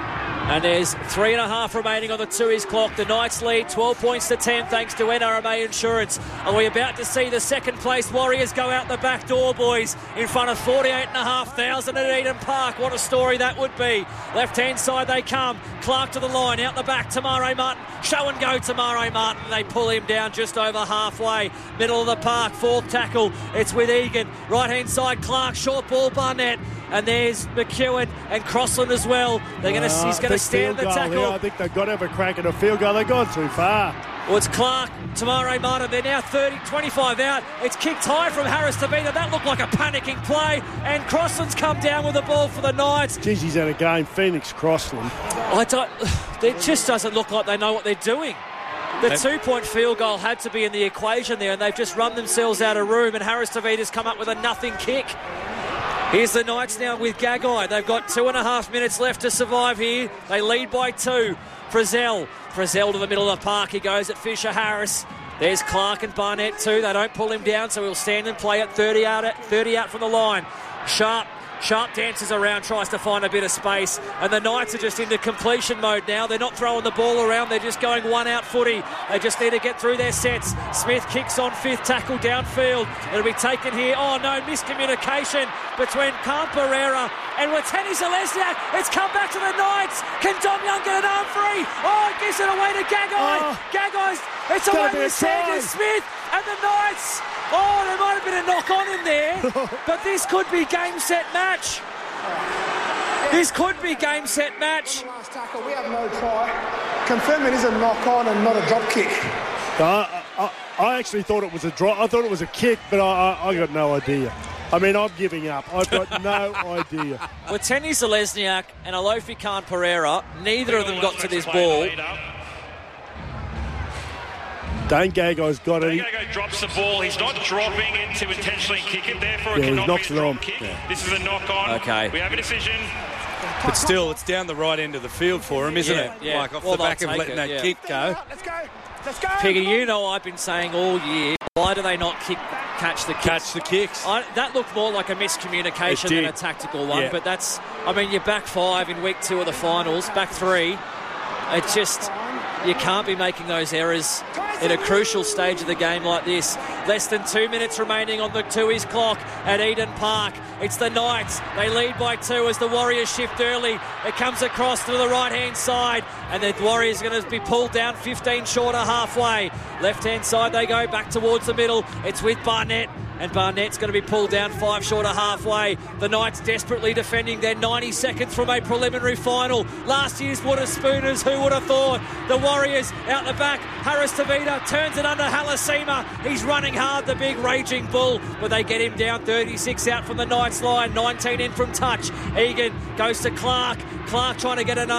S3: And there's three and a half remaining on the two-is clock. The Knights lead twelve points to ten thanks to N R M A Insurance. Are we about to see the second place Warriors go out the back door, boys, in front of forty-eight and a half thousand at Eden Park? What a story that would be. Left-hand side they come. Clark to the line, out the back, Tamare Martin. Show and go, Tamare Martin. They pull him down just over halfway. Middle of the park, fourth tackle. It's with Egan. Right-hand side, Clark, short ball, Barnett. And there's McEwen and Crossland as well. They're going to. Uh, he's going to stand the tackle.
S4: Here. I think they've got to have a crack at a field goal. They've gone too far.
S3: Well, it's Clark, Tamare Martin. They're now thirty, twenty-five out. It's kicked high from Harris Tavita. That looked like a panicking play. And Crossland's come down with the ball for the Knights.
S4: Geez, he's had a game. Phoenix Crossland.
S3: I don't. It just doesn't look like they know what they're doing. The two-point field goal had to be in the equation there, and they've just run themselves out of room. And Harris Tavita's come up with a nothing kick. Here's the Knights now with Gagai. They've got two and a half minutes left to survive here. They lead by two. Frizzell. Frizzell to the middle of the park. He goes at Fisher-Harris. There's Clark and Barnett too. They don't pull him down, so he'll stand and play at thirty out, at thirty out from the line. Sharp Sharp dances around, tries to find a bit of space, and the Knights are just into completion mode now. They're not throwing the ball around, they're just going one-out footy. They just need to get through their sets. Smith kicks on fifth, tackle downfield. It'll be taken here. Oh no, miscommunication between Khan Pereira and Watene Zelezniak. It's come back to the Knights. Can Dom Young get an arm free? Oh, it gives it away to Gagai.
S4: Oh,
S3: Gagai's, it's away with Sanders Smith and the Knights. Oh, there might have been a knock-on in there, but this could be game, set, match. This could be game, set, match.
S7: Last tackle, we have no try. Confirm it is a knock-on and not a drop kick.
S4: I, I, I actually thought it was a drop. I thought it was a kick, but I, I, I got no idea. I mean, I'm giving up. I've got no idea.
S3: Watene Zelezniak and Alofi Khan Pereira, neither of them got to this ball.
S4: Dane Gagai's got it.
S8: Gagai drops the ball. He's not dropping it to intentionally kick it. Therefore,
S4: Yeah,
S8: it
S4: he
S8: cannot
S4: knocks
S8: be
S4: it
S8: a
S4: on.
S8: drop kick.
S4: Yeah.
S8: This is a knock-on.
S3: Okay.
S8: We have a decision.
S5: But still, it's down the right end of the field for him, isn't
S3: Yeah,
S5: it?
S3: yeah.
S5: Like off
S3: Well,
S5: the back
S3: they'll
S5: of
S3: take
S5: letting
S3: it,
S5: that
S3: yeah.
S5: kick go.
S7: Let's go. Let's go.
S3: Piggy, you know I've been saying all year, why do they not kick, catch the kicks?
S5: Catch the kicks.
S3: I, that looked more like a miscommunication
S5: It
S3: than
S5: did.
S3: a tactical one,
S5: Yeah.
S3: but that's, I mean, you're back five in week two of the finals, back three. It's just, you can't be making those errors in a crucial stage of the game like this. Less than two minutes remaining on the Tui's clock at Eden Park. It's the Knights. They lead by two as the Warriors shift early. It comes across to the right-hand side, and the Warriors are going to be pulled down fifteen shorter halfway. Left-hand side they go, back towards the middle. It's with Barnett. And Barnett's going to be pulled down five shorter halfway. The Knights desperately defending their ninety seconds from a preliminary final. Last year's Waterspooners, who would have thought? The Warriors out the back. Harris Tavita turns it under Halasima. He's running hard, the big raging bull. But they get him down thirty-six out from the Knights line. nineteen in from touch. Egan goes to Clark. Clark trying to get an